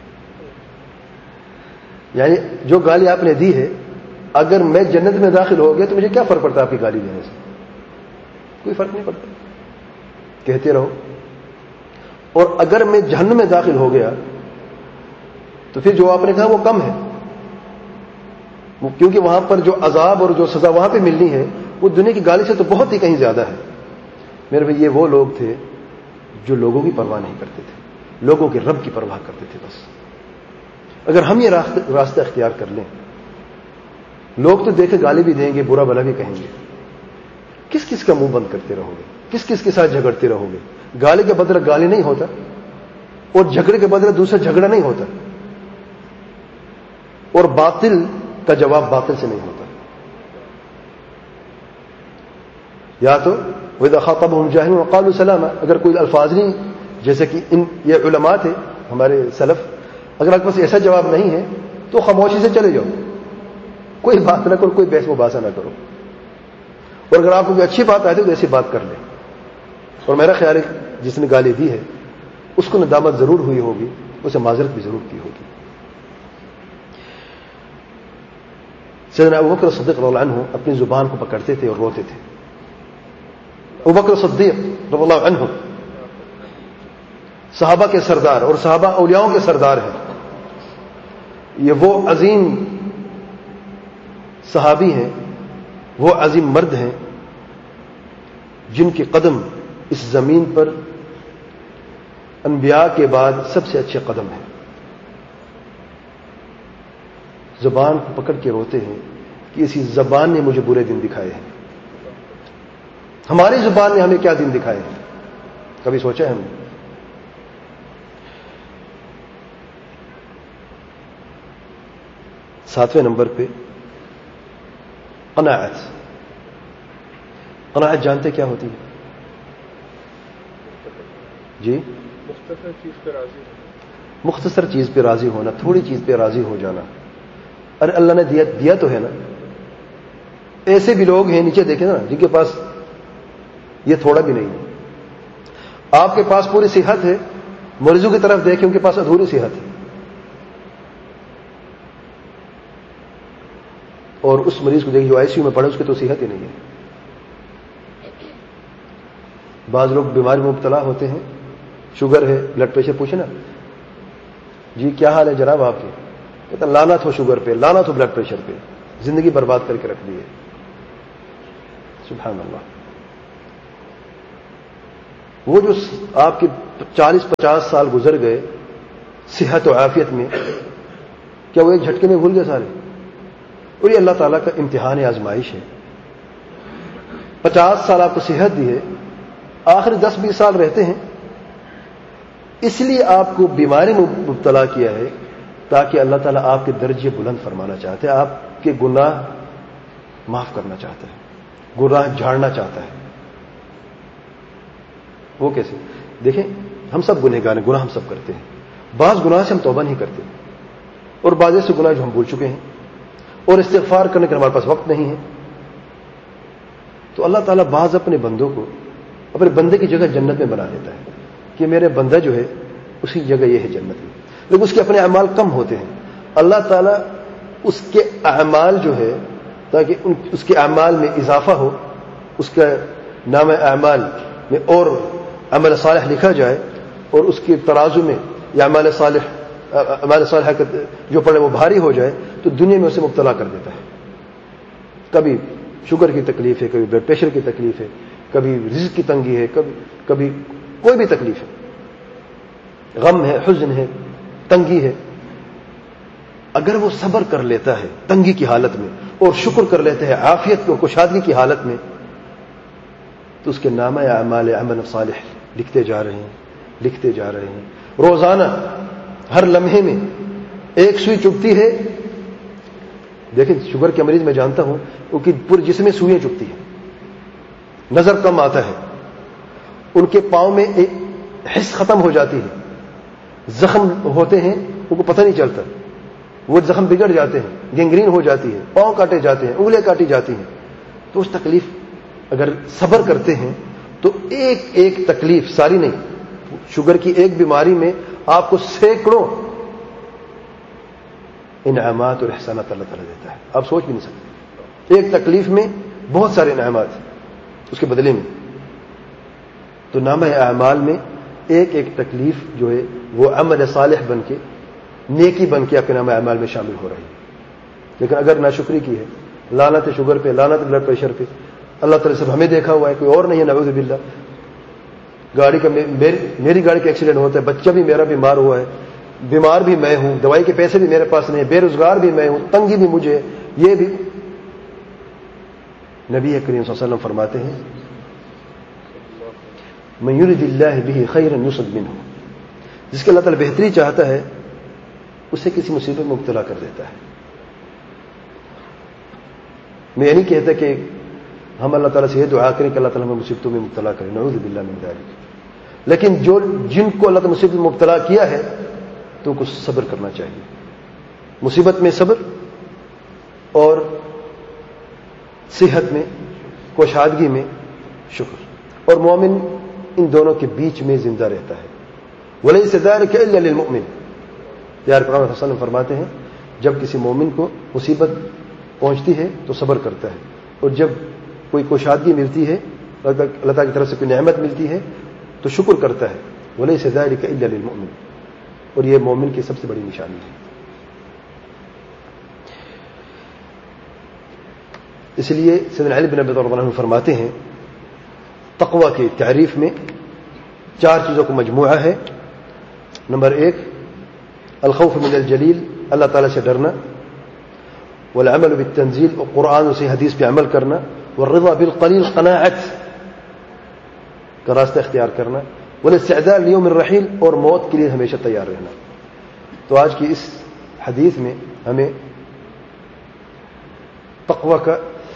یعنی جو گالی آپ نے دی ہے, اگر میں جنت میں داخل ہو گیا تو مجھے کیا فرق پڑتا آپ کی گالی دینے سے؟ کوئی فرق نہیں پڑتا, کہتے رہو. اور اگر میں جہنم میں داخل ہو گیا تو پھر جو آپ نے کہا وہ کم ہے, کیونکہ وہاں پر جو عذاب اور جو سزا وہاں پہ ملنی ہے وہ دنیا کی گالی سے تو بہت ہی کہیں زیادہ ہے. میرے بھائی, یہ وہ لوگ تھے جو لوگوں کی پرواہ نہیں کرتے تھے, لوگوں کے رب کی پرواہ کرتے تھے بس. اگر ہم یہ راستہ اختیار کر لیں, لوگ تو دیکھے گالی بھی دیں گے, برا بھلا بھی کہیں گے, کس کس کا منہ بند کرتے رہو گے, کس کس کے ساتھ جھگڑتے رہو گے. گالی کے بدلے گالی نہیں ہوتا, اور جھگڑے کے بدلے دوسرا جھگڑا نہیں ہوتا, اور باطل کا جواب باطل سے نہیں ہوتا. یا تو وَإِذَا خَاطَبَهُمْ الْجَاهِلُونَ قَالُوا سَلَامًا, اگر کوئی الفاظ نہیں, جیسے کہ ان یہ علماء تھے ہمارے سلف, اگر آپ کے پاس ایسا جواب نہیں ہے تو خاموشی سے چلے جاؤ, کوئی بات نہ کرو, کوئی بحث مباحثہ نہ کرو. اور اگر آپ کو کوئی اچھی بات آتی ہے تو ایسی بات کر لیں. اور میرا خیال ہے جس نے گالی دی ہے اس کو ندامت ضرور ہوئی ہوگی, اسے معذرت بھی ضرور کی ہوگی. سیدنا ابوبکر صدیق رضی اللہ عنہ اپنی زبان کو پکڑتے تھے اور روتے تھے. ابوبکر صدیق رضی اللہ عنہ صحابہ کے سردار اور صحابہ اولیاؤں کے سردار ہیں. یہ وہ عظیم صحابی ہیں, وہ عظیم مرد ہیں جن کے قدم اس زمین پر انبیاء کے بعد سب سے اچھے قدم ہیں. زبان کو پکڑ کے روتے ہیں کہ اسی زبان نے مجھے برے دن دکھائے ہیں. ہماری زبان نے ہمیں کیا دن دکھائے ہیں, کبھی سوچا ہے ہم نے؟ ساتویں نمبر پہ قناعت. قناعت جانتے کیا ہوتی ہے؟ جی, مختصر چیز پہ راضی ہونا. مختصر چیز پہ راضی ہونا, تھوڑی چیز پہ راضی ہو جانا. ارے اللہ نے دیا دیا تو ہے نا. ایسے بھی لوگ ہیں نیچے دیکھیں نا جن کے پاس یہ تھوڑا بھی نہیں ہے. آپ کے پاس پوری صحت ہے, مریضوں کی طرف دیکھیں ان کے پاس ادھوری صحت ہے, اور اس مریض کو دیکھیں جو آئی سی یو میں پڑے اس کی تو صحت ہی نہیں ہے. بعض لوگ بیماری میں مبتلا ہوتے ہیں, شوگر ہے, بلڈ پریشر, پوچھے نا جی کیا حال ہے جناب آپ کے, کہتا لعنت ہو شوگر پہ, لعنت ہو بلڈ پریشر پہ, زندگی برباد کر کے رکھ دی ہے. سبحان اللہ. وہ جو آپ کے چالیس پچاس سال گزر گئے صحت و عافیت میں، کیا وہ ایک جھٹکے میں بھول گئے سارے؟ اور یہ اللہ تعالیٰ کا امتحان آزمائش ہے. پچاس سال آپ کو صحت دی ہے، آخر دس بیس سال رہتے ہیں، اس لیے آپ کو بیماری میں مبتلا کیا ہے تاکہ اللہ تعالیٰ آپ کے درجے بلند فرمانا چاہتے ہیں، آپ کے گناہ معاف کرنا چاہتا ہے، گناہ جھاڑنا چاہتا ہے. وہ کیسے؟ دیکھیں، ہم سب گنہگار ہیں، گناہ ہم سب کرتے ہیں. بعض گناہ سے ہم توبہ نہیں کرتے، اور بعض ایسے گناہ جو ہم بھول چکے ہیں اور استغفار کرنے کے ہمارے پاس وقت نہیں ہے. تو اللہ تعالیٰ بعض اپنے بندوں کو اپنے بندے کی جگہ جنت میں بنا دیتا ہے کہ میرے بندہ جو ہے اسی جگہ یہ ہے جنت میں، لیکن اس کے اپنے اعمال کم ہوتے ہیں. اللہ تعالیٰ اس کے اعمال جو ہے تاکہ اس کے اعمال میں اضافہ ہو، اس کا نام اعمال میں اور عمل صالح لکھا جائے، اور اس کے ترازو میں یا عمل صالح عمل صالح جو پڑے وہ بھاری ہو جائے، تو دنیا میں اسے مبتلا کر دیتا ہے. کبھی شوگر کی تکلیف ہے، کبھی بلڈ پریشر کی تکلیف ہے، کبھی رزق کی تنگی ہے، کبھی کبھی کوئی بھی تکلیف ہے، غم ہے، حزن ہے، تنگی ہے. اگر وہ صبر کر لیتا ہے تنگی کی حالت میں اور شکر کر لیتا ہے عافیت اور کشادگی کی حالت میں، تو اس کے نامہ اعمال عمل صالح لکھتے جا رہے ہیں لکھتے جا رہے ہیں. روزانہ ہر لمحے میں ایک سوئی چبھتی ہے. دیکھیں، شوگر کے مریض میں جانتا ہوں ان کی پورے جسم میں سوئیاں چبھتی ہیں، نظر کم آتا ہے، ان کے پاؤں میں ایک حس ختم ہو جاتی ہے، زخم ہوتے ہیں ان کو پتہ نہیں چلتا، وہ زخم بگڑ جاتے ہیں، گینگرین ہو جاتی ہے، پاؤں کاٹے جاتے ہیں، انگلیاں کاٹی جاتی ہیں. تو اس تکلیف اگر صبر کرتے ہیں تو ایک ایک تکلیف، ساری نہیں، شوگر کی ایک بیماری میں آپ کو سینکڑوں انعامات اور احسانات اللہ تعالیٰ دیتا ہے، آپ سوچ بھی نہیں سکتے. ایک تکلیف میں بہت سارے انعامات اس کے بدلے میں. تو نامہ اعمال میں ایک ایک تکلیف جو ہے وہ عمل صالح بن کے، نیکی بن کے آپ کے نامہ اعمال میں شامل ہو رہی ہے. لیکن اگر ناشکری کی ہے، لعنت شوگر پہ، لعنت بلڈ پریشر پہ، اللہ تعالیٰ صرف ہمیں دیکھا ہوا ہے، کوئی اور نہیں ہے. نعوذ باللہ، گاڑی کا میری گاڑی کا ایکسیڈنٹ ہوتا ہے، بچہ بھی میرا بیمار ہوا ہے، بیمار بھی میں ہوں، دوائی کے پیسے بھی میرے پاس نہیں، بے روزگار بھی میں ہوں، تنگی بھی مجھے، یہ بھی. نبی کریم صلی اللہ علیہ وسلم فرماتے ہیں من یرد اللہ بہ خیرا یصب منہ، جس کے اللہ تعالیٰ بہتری چاہتا ہے اسے کسی مصیبت میں مبتلا کر دیتا ہے. میں یہ نہیں کہتا کہ ہم اللہ تعالیٰ سے یہ دعا کریں کہ اللہ تعالیٰ ہمیں مصیبتوں میں مبتلا کرے، نعوذ باللہ من ذلک، لیکن جو جن کو اللہ تعالیٰ مصیبت میں مبتلا کیا ہے تو ان کو صبر کرنا چاہیے. مصیبت میں صبر اور صحت میں، کشادگی میں شکر. اور مومن ان دونوں کے بیچ میں زندہ رہتا ہے. وَلَيْسَ ذَلِكَ إِلَّا لِلْمُؤْمِنِ. پیارے پیغمبر صلی اللہ علیہ وسلم فرماتے ہیں جب کسی مومن کو مصیبت پہنچتی ہے تو صبر کرتا ہے، اور جب کوئی کشادگی ملتی ہے، اللہ تعالیٰ کی طرف سے کوئی نعمت ملتی ہے تو شکر کرتا ہے. وَلَيْسَ ذَلِكَ إِلَّا لِلْمُؤْمِنِ. اور یہ مومن کی سب سے بڑی نشانی ہے. اس لیے سیدنا علی بن ابی طالب رضی اللہ عنہ فرماتے ہیں تقوی کی تعریف میں چار چیزوں کو مجموعہ ہے. نمبر ایک، الخوف من الجلیل، اللہ تعالیٰ سے ڈرنا، والعمل بالتنزیل، اور قرآن و حدیث پہ عمل کرنا، والرضا بالقلیل، قناعت کا راستہ اختیار کرنا، والاستعداد لیوم الرحیل، اور موت کے لیے ہمیشہ تیار رہنا. تو آج کی اس حدیث میں ہمیں تقوی کا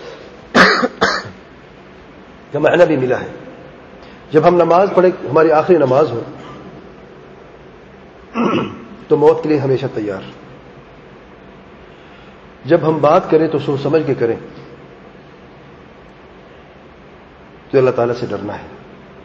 کا معنی بھی ملا ہے. جب ہم نماز پڑھے، ہماری آخری نماز ہو، تو موت کے لیے ہمیشہ تیار. جب ہم بات کریں تو سوچ سمجھ کے کریں، تو اللہ تعالیٰ سے ڈرنا ہے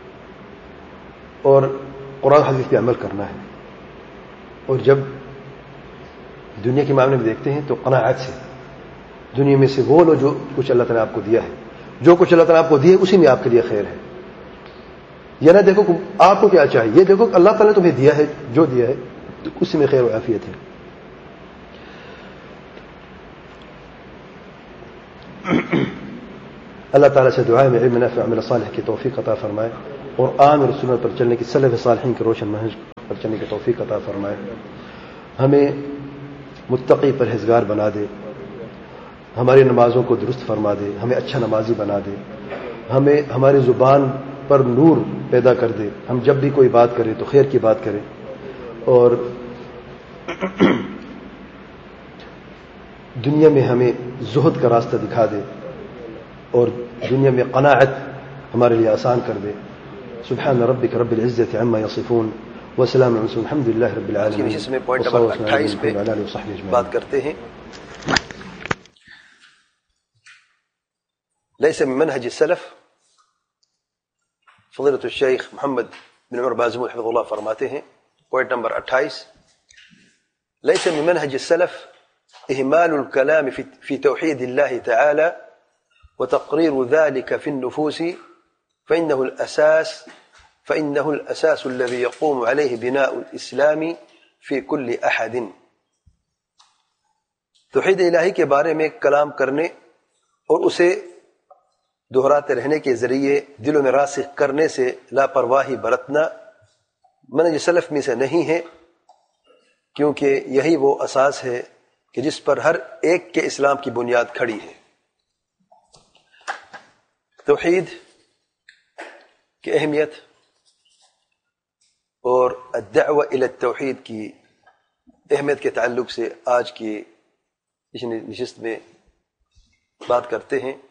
اور قرآن حدیث پہ عمل کرنا ہے. اور جب دنیا کے معاملے میں دیکھتے ہیں تو قناعت سے، دنیا میں سے وہ لو جو کچھ اللہ تعالیٰ آپ کو دیا ہے، جو کچھ اللہ تعالیٰ آپ کو دیا ہے اسی میں آپ کے لیے خیر ہے. یہ نہ دیکھو کہ آپ کو کیا چاہیے، یہ دیکھو کہ اللہ تعالیٰ نے تمہیں دیا ہے، جو دیا ہے تو اسی میں خیر و عافیت ہے. اللہ تعالیٰ سے دعا ہے میں علم نافع عمل صالح کی توفیق عطا فرمائے. قرآن اور سنت پر چلنے کی، سلف صالحین کے روشن منہج پر چلنے کی توفیق عطا فرمائے. ہمیں متقی پرہیزگار بنا دے، ہماری نمازوں کو درست فرما دے، ہمیں اچھا نمازی بنا دے، ہمیں ہماری زبان پر نور پیدا کر دے، ہم جب بھی کوئی بات کریں تو خیر کی بات کریں، اور دنیا میں ہمیں زہد کا راستہ دکھا دے اور دنیا میں قناعت ہمارے لیے آسان کر دے. سبحان ربک رب العزت عما یصفون وسلام علیہ الحمد للہ رب العالمین. اس میں پوائنٹ نمبر اٹھائیس پہ بات کرتے ہیں. ليس من منهج السلف. فضیلۃ الشیخ محمد بن عمر بازمول حفظ اللہ فرماتے ہیں پوائنٹ نمبر اٹھائیس، ليس من منهج السلف إهمال الكلام في في توحيد الله تعالى وتقرير ذلك في النفوس، فإنه الأساس فإنه الأساس الذي يقوم عليه بناء الإسلام في كل أحد. توحید الہی کے بارے میں کلام کرنے اور اسے دہراتے رہنے کے ذریعے دلوں میں راسخ کرنے سے لاپرواہی برتنا منہج سلف میں سے نہیں ہے، کیونکہ یہی وہ اساس ہے کہ جس پر ہر ایک کے اسلام کی بنیاد کھڑی ہے. توحید کی اہمیت اور الدعوہ الی التوحید کی اہمیت کے تعلق سے آج کی اس نشست میں بات کرتے ہیں.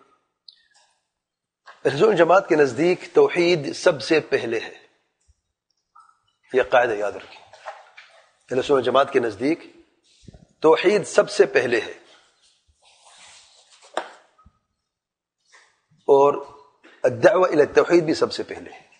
اہل جماعت کے نزدیک توحید سب سے پہلے ہے، یہ قاعدہ یاد رکھیں. اہل جماعت کے نزدیک توحید سب سے پہلے ہے اور الدعوہ الی التوحید بھی سب سے پہلے ہے.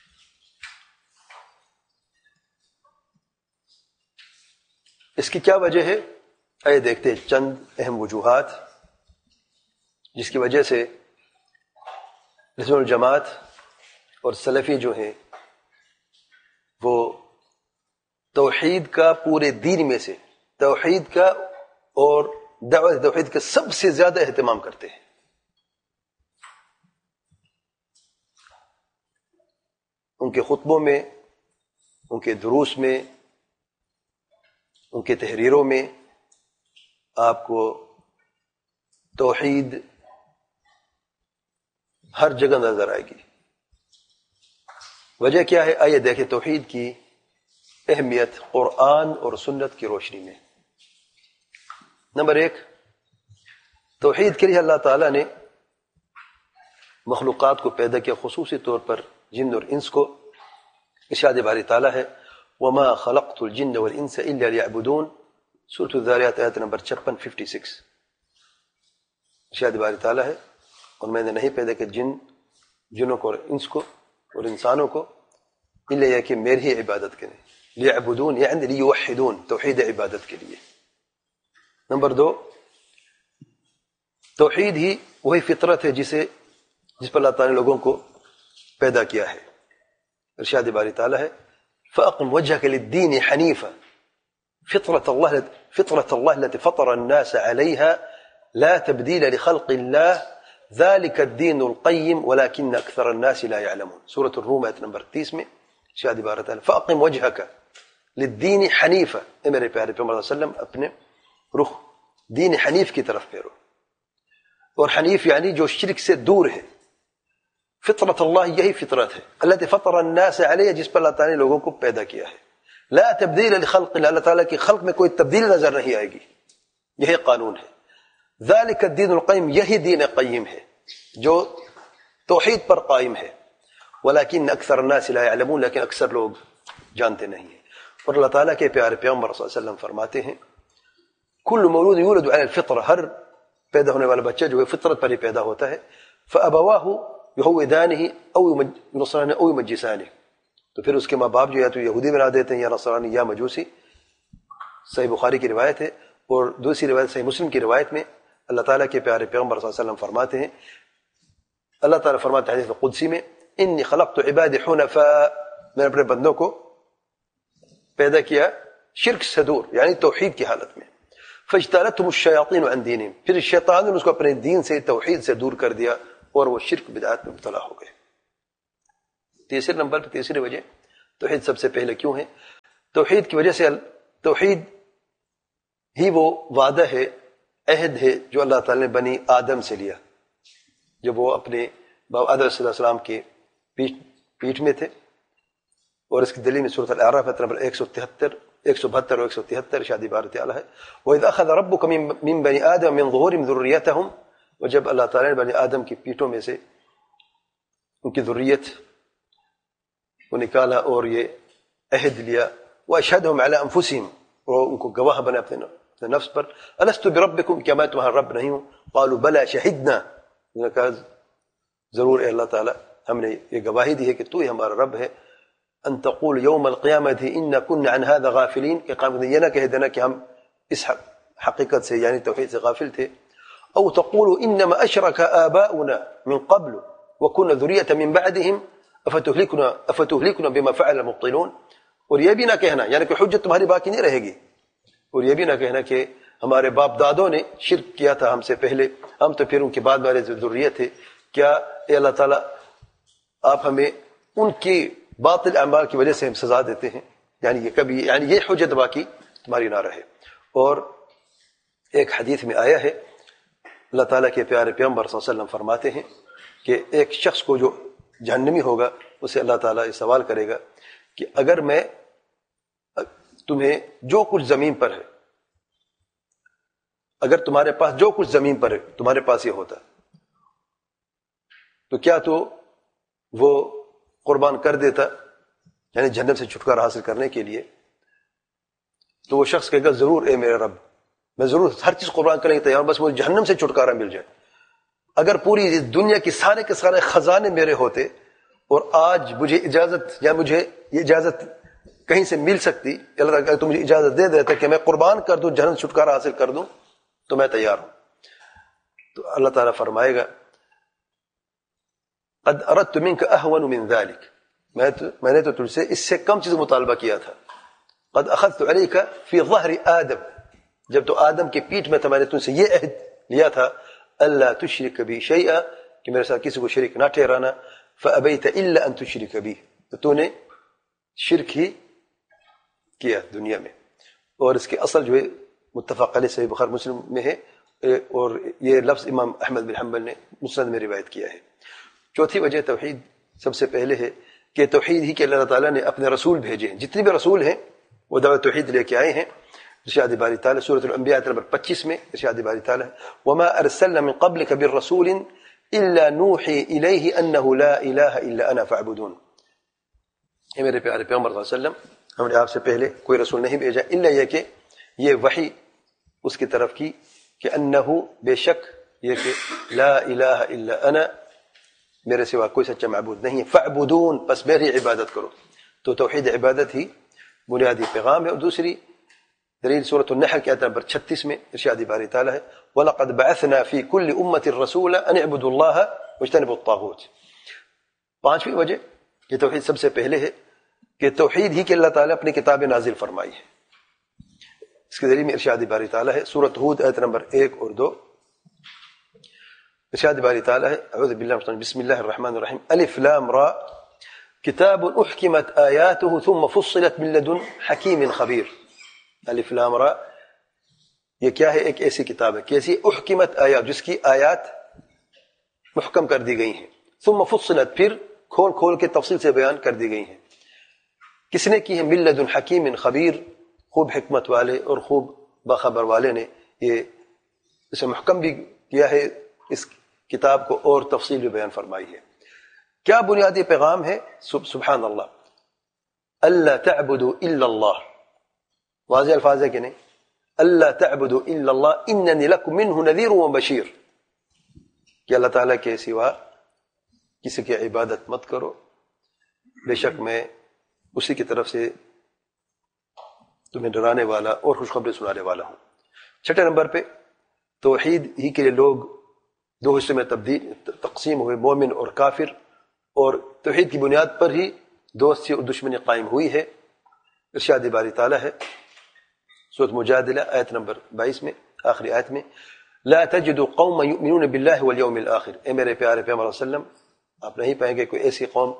اس کی کیا وجہ ہے؟ آئے دیکھتے ہیں چند اہم وجوہات جس کی وجہ سے رسول الجماعت اور سلفی جو ہیں وہ توحید کا پورے دین میں سے توحید کا اور دعوت توحید کا سب سے زیادہ اہتمام کرتے ہیں. ان کے خطبوں میں، ان کے دروس میں، ان کے تحریروں میں آپ کو توحید ہر جگہ نظر آئے گی. وجہ کیا ہے؟ آئیے دیکھیں توحید کی اہمیت قرآن اور سنت کی روشنی میں. نمبر ایک، توحید کے لیے اللہ تعالیٰ نے مخلوقات کو پیدا کیا، خصوصی طور پر جن اور انس کو. ارشاد باری تعالیٰ ہے وَمَا خَلَقْتُ الْجِنَّ وَالْإِنسَ إِلَّا لِيَعْبُدُونَ، سورۃ الذاریات آیت نمبر چھپن ففٹی سکس. ارشاد باری تعالیٰ ہے اور میں نے نہیں پیدا کیا جن جنوں کو اور انس کو اور انسانوں کو الا یہ کہ میری ہی عبادت کریں. لیعبدون یعنی لیوحدون، توحید عبادت کے لیے. نمبر دو، توحید ہی وہی فطرت ہے جسے جس پر اللہ تعالیٰ نے لوگوں کو پیدا کیا ہے. ارشاد باری تعالیٰ ہے فَأَقِمْ وَجْهَكَ لِلدِّينِ حَنِيفًا فِطْرَةَ اللَّهِ فِطْرَةَ اللَّهِ الَّتِي فَطَرَ النَّاسَ عَلَيْهَا لَا تَبْدِيلَ لِخَلْقِ اللَّهِ ذَلِكَ الدِّينُ الْقَيِّمُ وَلَكِنَّ أَكْثَرَ النَّاسِ لَا يَعْلَمُونَ. سورۃ الروم آیت نمبر تیس میں ارشاد باری تعالیٰ فَأَقِمْ وَجْهَكَ لِلدِّينِ حَنِيفًا، اے میرے پیارے پیغمبر صلی اللہ علیہ وسلم اپنے رخ دین حنیف کی طرف پھیرو. اور حنیف یعنی جو شرک سے دور ہے. فطرت اللہ یہی فطرت ہے التي فطر الناس علیہ، جس پر اللہ تعالیٰ نے لوگوں کو پیدا کیا ہے. لا تبدیل لخلق اللہ، اللہ تعالیٰ کی خلق میں کوئی تبدیلی نظر نہیں آئے گی، یہی قانون ہے. ذالک الدین القیم، یہی دین قیم ہے جو توحید پر قائم ہے. ولکن اکثر الناس لا يعلمون، لیکن اکثر لوگ جانتے نہیں ہیں. اور اللہ تعالیٰ کے پیارے پیغمبر صلی اللہ علیہ وسلم فرماتے ہیں کل مولود یولد علی الفطرہ، ہر پیدا ہونے والا بچہ جو ہے فطرت پر ہی پیدا ہوتا ہے. فابواہ یہودانہ او نصرانہ او مجوسانہ، تو پھر اس کے ماں باپ جو یا تو یہودی بنا دیتے ہیں یا نصرانی یا مجوسی. صحیح بخاری کی روایت ہے. اور دوسری روایت صحیح مسلم کی روایت میں اللہ تعالیٰ کے پیارے پیغمبر صلی اللہ علیہ وسلم فرماتے ہیں، اللہ تعالیٰ فرماتے ہیں حدیث قدسی میں انی خلقت عبادی حنفاء، میں نے اپنے بندوں کو پیدا کیا شرک سے دور یعنی توحید کی حالت میں. فاجتالتهم الشیاطین عن دینہم، پھر شیطان نے اس کو اپنے دین سے توحید سے دور کر دیا اور وہ شرک بدعات میں مبتلا ہو گئے. تیسرے نمبر پہ تیسری وجہ توحید سب سے پہلے کیوں ہے؟ توحید کی وجہ سے توحید ہی وہ وعدہ ہے، عہد ہے جو اللہ تعالی نے بنی آدم سے لیا جب وہ اپنے باپ آدم صلی اللہ علیہ وسلم کے پیٹ پیٹ میں تھے. اور اس کی دلیل میں سورۃ الاعراف نمبر ایک سو تہتر ایک سو بہتر اور ایک سو تہتر ارشاد بارت اعلیٰ ہے وَإِذْ أَخَذَ رَبُّكَ مِن بَنِي آدَمَ مِن ظُهُورِهِمْ ذُرِّيَّتَهُمْ، اور جب اللہ تعالیٰ نے بنی آدم کی پیٹوں میں سے ان کی ذریت کو نکالا اور یہ عہد لیا، وَأَشْهَدْهُمْ عَلَىٰ أَنفُسِهِمْ، اور ان کو گواہ بنا اپنے نفس پر، أَلَسْتُ بِرَبِّكُمْ، کیا میں تمہارا رب نہیں ہوں؟ قَالُوا بَلَىٰ شَهِدْنَا، انہوں نے کہا ضرور اے اللہ تعالیٰ ہم نے یہ گواہی دی ہے کہ تو ہی ہمارا رب ہے. ان تقول یوم القیامت ان كنا عن هذا غافلین، کہ قیامت یہ نہ کہہ دینا کہ ہم اس حقیقت سے یعنی توحید سے غافل تھے. او تقول انما اشرك آباؤنا من قبل وكنا ذریة من بعدهم افتهلكنا افتهلكنا بما فعل المبطلون، اور یہ بھی نہ کہنا یعنی کہ حجت تمہاری باقی نہیں رہے گی، اور یہ بھی نہ کہنا کہ ہمارے باپ دادوں نے شرک کیا تھا ہم سے پہلے، ہم تو پھر ان کے بعد والے ذریت تھے. کیا اے اللہ تعالیٰ آپ ہمیں ان کی باطل اعمال کی وجہ سے ہم سزا دیتے ہیں، یعنی یہ کبھی یعنی یہ حجت باقی تمہاری نہ رہے. اور ایک حدیث میں آیا ہے اللہ تعالیٰ کے پیارے پیغمبر صلی اللہ علیہ وسلم فرماتے ہیں کہ ایک شخص کو جو جہنمی ہوگا اسے اللہ تعالیٰ یہ سوال کرے گا کہ اگر میں تمہیں جو کچھ زمین پر ہے، اگر تمہارے پاس جو کچھ زمین پر ہے تمہارے پاس یہ ہوتا تو کیا تو وہ قربان کر دیتا، یعنی جہنم سے چھٹکارا حاصل کرنے کے لیے؟ تو وہ شخص کہے گا ضرور اے میرے رب، میں ضرور ہر چیز قربان کرنے کی تیار ہوں، بس وہ جہنم سے چھٹکارا مل جائے. اگر پوری دنیا کی سارے کے سارے خزانے میرے ہوتے اور آج مجھے اجازت یا مجھے یہ اجازت کہیں سے مل سکتی، اللہ تعالیٰ تو مجھے اجازت دے دیتا کہ میں قربان کر دوں، جہنم سے چھٹکارا حاصل کر دوں، تو میں تیار ہوں. تو اللہ تعالیٰ فرمائے گا قد اردت منك اهون من ذلك، میں تو میں نے تو تجھ سے اس سے کم چیز مطالبہ کیا تھا. قد اخذت عليك في ظهر آدم، جب تو آدم کی پیٹھ میں تھا میں نے تجھ سے یہ عہد لیا تھا الا تشرك بي شيئا، کہ میرے ساتھ کسی کو شریک نہ ٹھہرانا. فابيت الا ان تشرك بي، تو تو نے شرک ہی کیا دنیا میں. اور اس کے اصل جو ہے متفق علیہ صحیح بخاری مسلم میں ہے، اور یہ لفظ امام احمد بن حنبل نے مسند میں روایت کیا ہے. چوتھی وجہ توحید سب سے پہلے ہے کہ توحید ہی کہ اللہ تعالیٰ نے اپنے رسول بھیجے ہیں، جتنے بھی رسول ہیں وہ دعوت توحید لے کے آئے ہیں. ارشاد باری تعالیٰ سورۃ الانبیاء نمبر پچیس میں ارشاد باری تعالیٰ وما ارسلنا من قبلك بالرسول الا نوحي الیہ انه لا الہ الا انا فاعبدون. اے میرے پیارے پیغمبر صلی اللہ علیہ وسلم، ہم نے آپ سے پہلے کوئی رسول نہیں بھیجا الا یہ کہ یہ وحی اس کی طرف کی کہ انه بے شک یہ کہ لا الہ الا انا، میرے سوا کوئی سچا معبود نہیں ہے، فاعبدون، پس میری عبادت کرو. تو توحید عبادت ہی بنیادی پیغام ہے. اور دوسری دلیل سورۃ النحل کی آیت نمبر چھتیس میں ارشاد باری تعالیٰ ہے وَلَقَدْ بَعَثْنَا فِي كُلِّ أُمَّةٍ رَسُولًا أَنِ اعْبُدُوا اللَّهَ وَاجْتَنِبُوا الطَّاغُوتَ. پانچویں وجہ یہ توحید سب سے پہلے ہے کہ توحید ہی کہ اللہ تعالیٰ اپنی کتاب نازل فرمائی ہے. اس کے دلیل میں ارشاد باری تعالیٰ ہے سورۃ ہود آیت نمبر ایک اور دو. ارشاد باری تعالیٰ ہے اعوذ باللہ من الشیطان بسم اللہ الرحمن الرحیم الف لام را کتاب احکمت آیاته ثم فصلت من لدن حکیم خبیر. الف لام را یہ کیا ہے؟ ایک ایسی کتاب ہے کیسی؟ احکمت آیات، جس کی آیات محکم کر دی گئی ہیں، ثم فصلت پھر کھول کھول کے تفصیل سے بیان کر دی گئی ہیں. کس نے کی ہے؟ من لدن حکیم خبیر، خوب حکمت والے اور خوب باخبر والے نے یہ اسے محکم بھی کیا ہے اس کتاب کو اور تفصیل بھی بیان فرمائی ہے. کیا بنیادی پیغام ہے؟ سبحان اللہ، اللہ تعبدوا الا اللہ. واضح الفاظ ہے کہ نہیں؟ اللہ تعبدوا الا اللہ اننی لکم منہ نذیر و بشیر، کہ اللہ تعالیٰ کے سوا کسی کی عبادت مت کرو، بے شک میں اسی کی طرف سے تمہیں ڈرانے والا اور خوشخبری سنانے والا ہوں. چھٹے نمبر پہ توحید ہی کے لیے لوگ دو حصے میں تبدیل تقسیم ہوئے، مومن اور کافر، اور توحید کی بنیاد پر ہی دوستی اور دشمنی قائم ہوئی ہے. ارشاد باری تعالیٰ ہے سورۃ مجادلہ آیت نمبر بائیس میں آخری آیت میں لا تجد قوما یؤمنون باللہ والیوم الآخر. اے میرے پیارے پیغمبر صلی اللہ علیہ وسلم، آپ نہیں پائیں گے کوئی ایسی قوم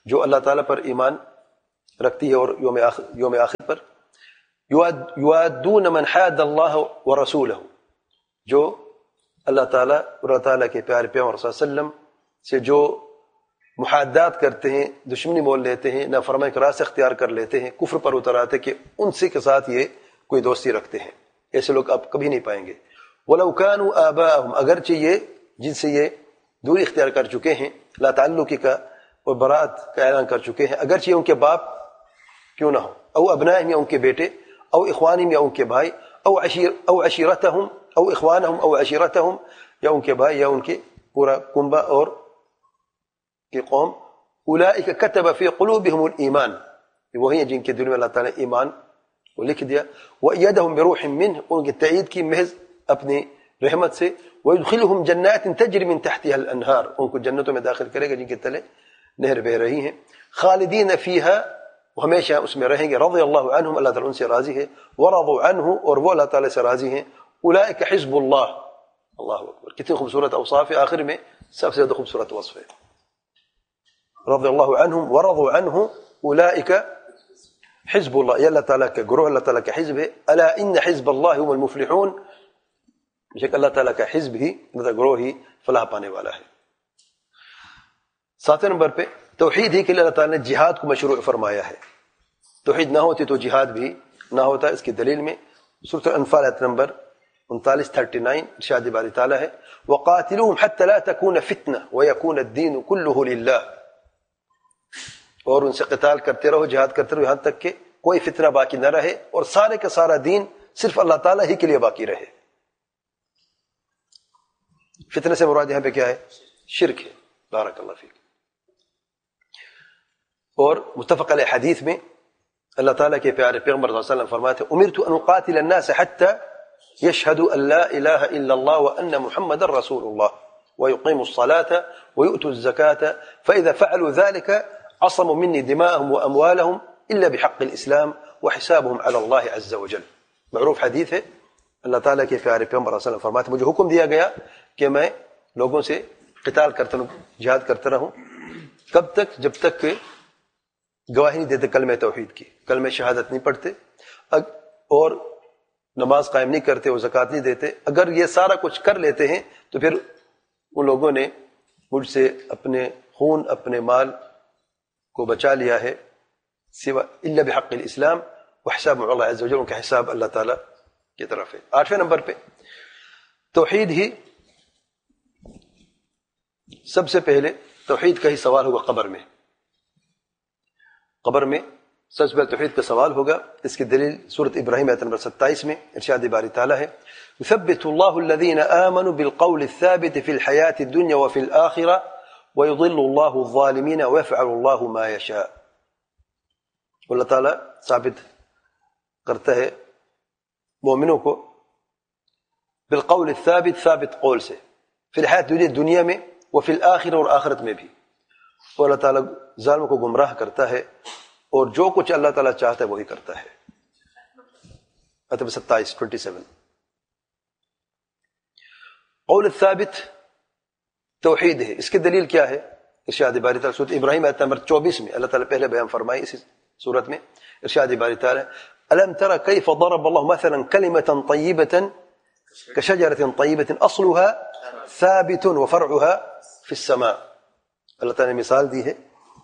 جو اللہ تعالیٰ پر ایمان رکھتی ہے اور یوم آخر یوم آخر پر. یوادون من حاد اللہ ورسولہ، جو اللہ تعالیٰ اور اللہ تعالیٰ کے پیارے پیغمبر صلی اللہ علیہ وسلم سے جو محادات کرتے ہیں، دشمنی مول لیتے ہیں، نافرمانی کا راستہ اختیار کر لیتے ہیں، کفر پر اتر آتے کہ ان سے کے ساتھ یہ کوئی دوستی رکھتے ہیں. ایسے لوگ آپ کبھی نہیں پائیں گے. وَلَوْ كَانُوا آبَاءَهُمْ، اگرچہ یہ جن سے یہ دوری اختیار کر چکے ہیں، لا تعلقی کا اور برات کا اعلان کر چکے ہیں، اگرچہ ان کے باپ کیوں نہ ہو، او ابنائہم یا ان کے بیٹے، او اخوانہم یا ان کے بھائی، او عشیر او عشیرتہم او اخوانہم او عشیرتہم یا ان کے بھائی یا ان کے پورا کنبہ اور کی قوم. اولئک کتب فی قلوبہم الایمان، وہی ہیں جن کے دل میں اللہ تعالیٰ نے ایمان کو لکھ دیا. وَأَيَّدَهُمْ بِرُوحٍ مِّنْهُ، ان کی تائید کی محض اپنی رحمت سے. وَيُدْخِلُهُمْ جَنَّاتٍ تَجْرِي مِن تَحْتِهَا الْأَنْهَارُ، ان کو جنتوں میں داخل کرے گا جن کے تلے نہر بہ رہی ہیں. خالدین فیہا، وہ ہمیشہ اس میں رہیں گے. رضی اللہ عنہم، اللہ تعالیٰ ان سے راضی ہے. ورضوا عنہ، اور وہ اللہ تعالیٰ سے راضی ہیں. اولئک حزب اللہ. اللہ اکبر، کتنی خوبصورت اوصاف ہے، آخر میں سب سے زیادہ خوبصورت وصف ہے. رضی اللہ عنہم ورضوا عنہ اولئک حزب اللہ، یہ اللہ تعالیٰ کا گروہ، اللہ تعالیٰ کا حزب ہے. الا ان حزب اللہ هم المفلحون، بشک اللہ تعالیٰ کا حزب ہی، مطلب گروہ ہی فلاح پانے والا ہے. ساتویں نمبر پہ توحید ہی کے لیے اللہ تعالیٰ نے جہاد کو مشروع فرمایا ہے. توحید نہ ہوتی تو جہاد بھی نہ ہوتا. اس کی دلیل میں سورۃ الانفال آیت نمبر انتالیس تھرٹی نائن ارشاد باری تعالیٰ ہے وَقَاتِلُوهُمْ حَتَّى لَا تَكُونَ فِتْنَةٌ وَيَكُونَ الدِّينُ كُلُّهُ لِلَّهِ، اور ان سے قتال کرتے رہو، جہاد کرتے رہو، یہاں تک کہ کوئی فتنہ باقی نہ رہے اور سارے کا سارا دین صرف اللہ تعالیٰ ہی کے لیے باقی رہے. فتنہ سے مراد یہاں پہ کیا ہے؟ شرک ہے. بارک اللہ فیک. اور متفق علیہ حدیث میں اللہ تعالیٰ کے پیارے پیغمبر صلی اللہ علیہ وسلم فرماتے ہیں امرت ان اقاتل الناس حتى يشهدوا ان لا اله الا الله وان محمد رسول الله ويقيموا الصلاة ويؤتوا الزكاة فاذا فعلوا ذلك عصموا مني دماءهم واموالهم الا بحق الاسلام وحسابهم على الله عز وجل. معروف حدیث ہے. اللہ تعالیٰ کے پیارے پیغمبر صلی اللہ علیہ وسلم فرماتے ہیں مجھے حکم دیا گیا کہ میں لوگوں سے قتال کرتا رہوں، جہاد کرتا رہوں. کب تک؟ جب تک کہ گواہی نہیں دیتے کلمہ توحید کی، کلمہ شہادت نہیں پڑھتے اور نماز قائم نہیں کرتے اور زکوٰۃ نہیں دیتے. اگر یہ سارا کچھ کر لیتے ہیں تو پھر ان لوگوں نے مجھ سے اپنے خون اپنے مال کو بچا لیا ہے سوا الا بحق الاسلام وحساب اللہ عز وجل، ان کا حساب اللہ تعالیٰ کی طرف ہے. آٹھویں نمبر پہ توحید ہی سب سے پہلے توحید کا ہی سوال ہوگا قبر میں. قبر میں سب سے پہلے توحید کا سوال ہوگا. اس کی دلیل سورۃ ابراہیم آیت نمبر ستائیس میں ارشاد باری تعالیٰ ہے يثبت الله الذين آمنوا بالقول الثابت في الحياة الدنيا وفي الآخرة ويضل الله الظالمين ويفعل الله ما يشاء. اللہ تعالیٰ ثابت کرتا ہے مومنوں کو بالقول الثابت، ثابت قول سے، فی الحیات دنیا دنیا میں، وفی الآخرہ اور آخرت میں بھی. اور اللہ تعالیٰ ظالموں کو گمراہ کرتا ہے اور جو کچھ اللہ تعالیٰ چاہتا ہے وہی کرتا ہے. آیت ستائیس ٹوینٹی سیون. قول الثابت توحید ہے. اس کی دلیل کیا ہے؟ ارشاد باری تعالیٰ سورۃ ابراہیم آیت نمبر چوبیس میں اللہ تعالیٰ پہلے بیان فرمائی اسی سورت میں. ارشاد باری تعالیٰ الم تر کیف ضرب اللہ مثلا کلمۃ طیبۃ کشجرۃ طیبۃ اصلها ثابت وفرعها فی السماء. اللہ تعالیٰ نے مثال دی ہے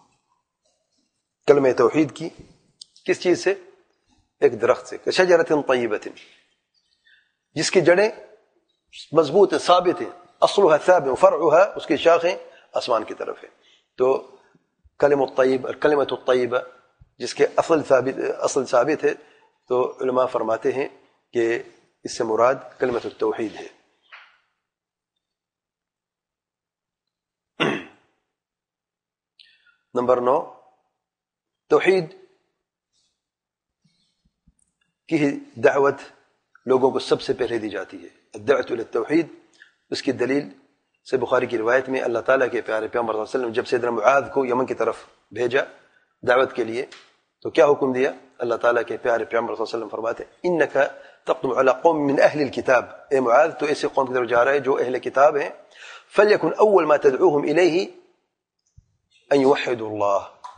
کلمہ توحید کی. کس چیز سے؟ ایک درخت سے. کشجرۃ طیبۃ، جس کی جڑیں مضبوط ہیں، ثابت ہیں. اصلها ثابت وفرعها، اس کی شاخیں آسمان کی طرف ہے. تو کلمہ الطیب، کلمۃ الطیبہ جس کے اصل ثابت اصل ثابت ہے، تو علماء فرماتے ہیں کہ اس سے مراد کلمۃ التوحید ہے. نمبر نو، توحید کی دعوت لوگوں کو سب سے پہلے دی جاتی ہے. الدعوۃ الی التوحید. اس کی دلیل سے بخاری کی روایت میں اللہ تعالیٰ کے پیارے پیغمبر صلی اللہ علیہ وسلم جب سیدنا معاذ کو یمن کی طرف بھیجا دعوت کے لیے تو کیا حکم دیا؟ اللہ تعالیٰ کے پیارے پیغمبر صلی اللہ علیہ وسلم فرماتے انک تقدم علی قوم من اہل الکتاب، اے معاذ تو ایسے قوم کی طرف جا رہا ہے جو اہل کتاب ہیں. فلیکن اول ما تدعوہم الیہ ان یوحدوا اللہ،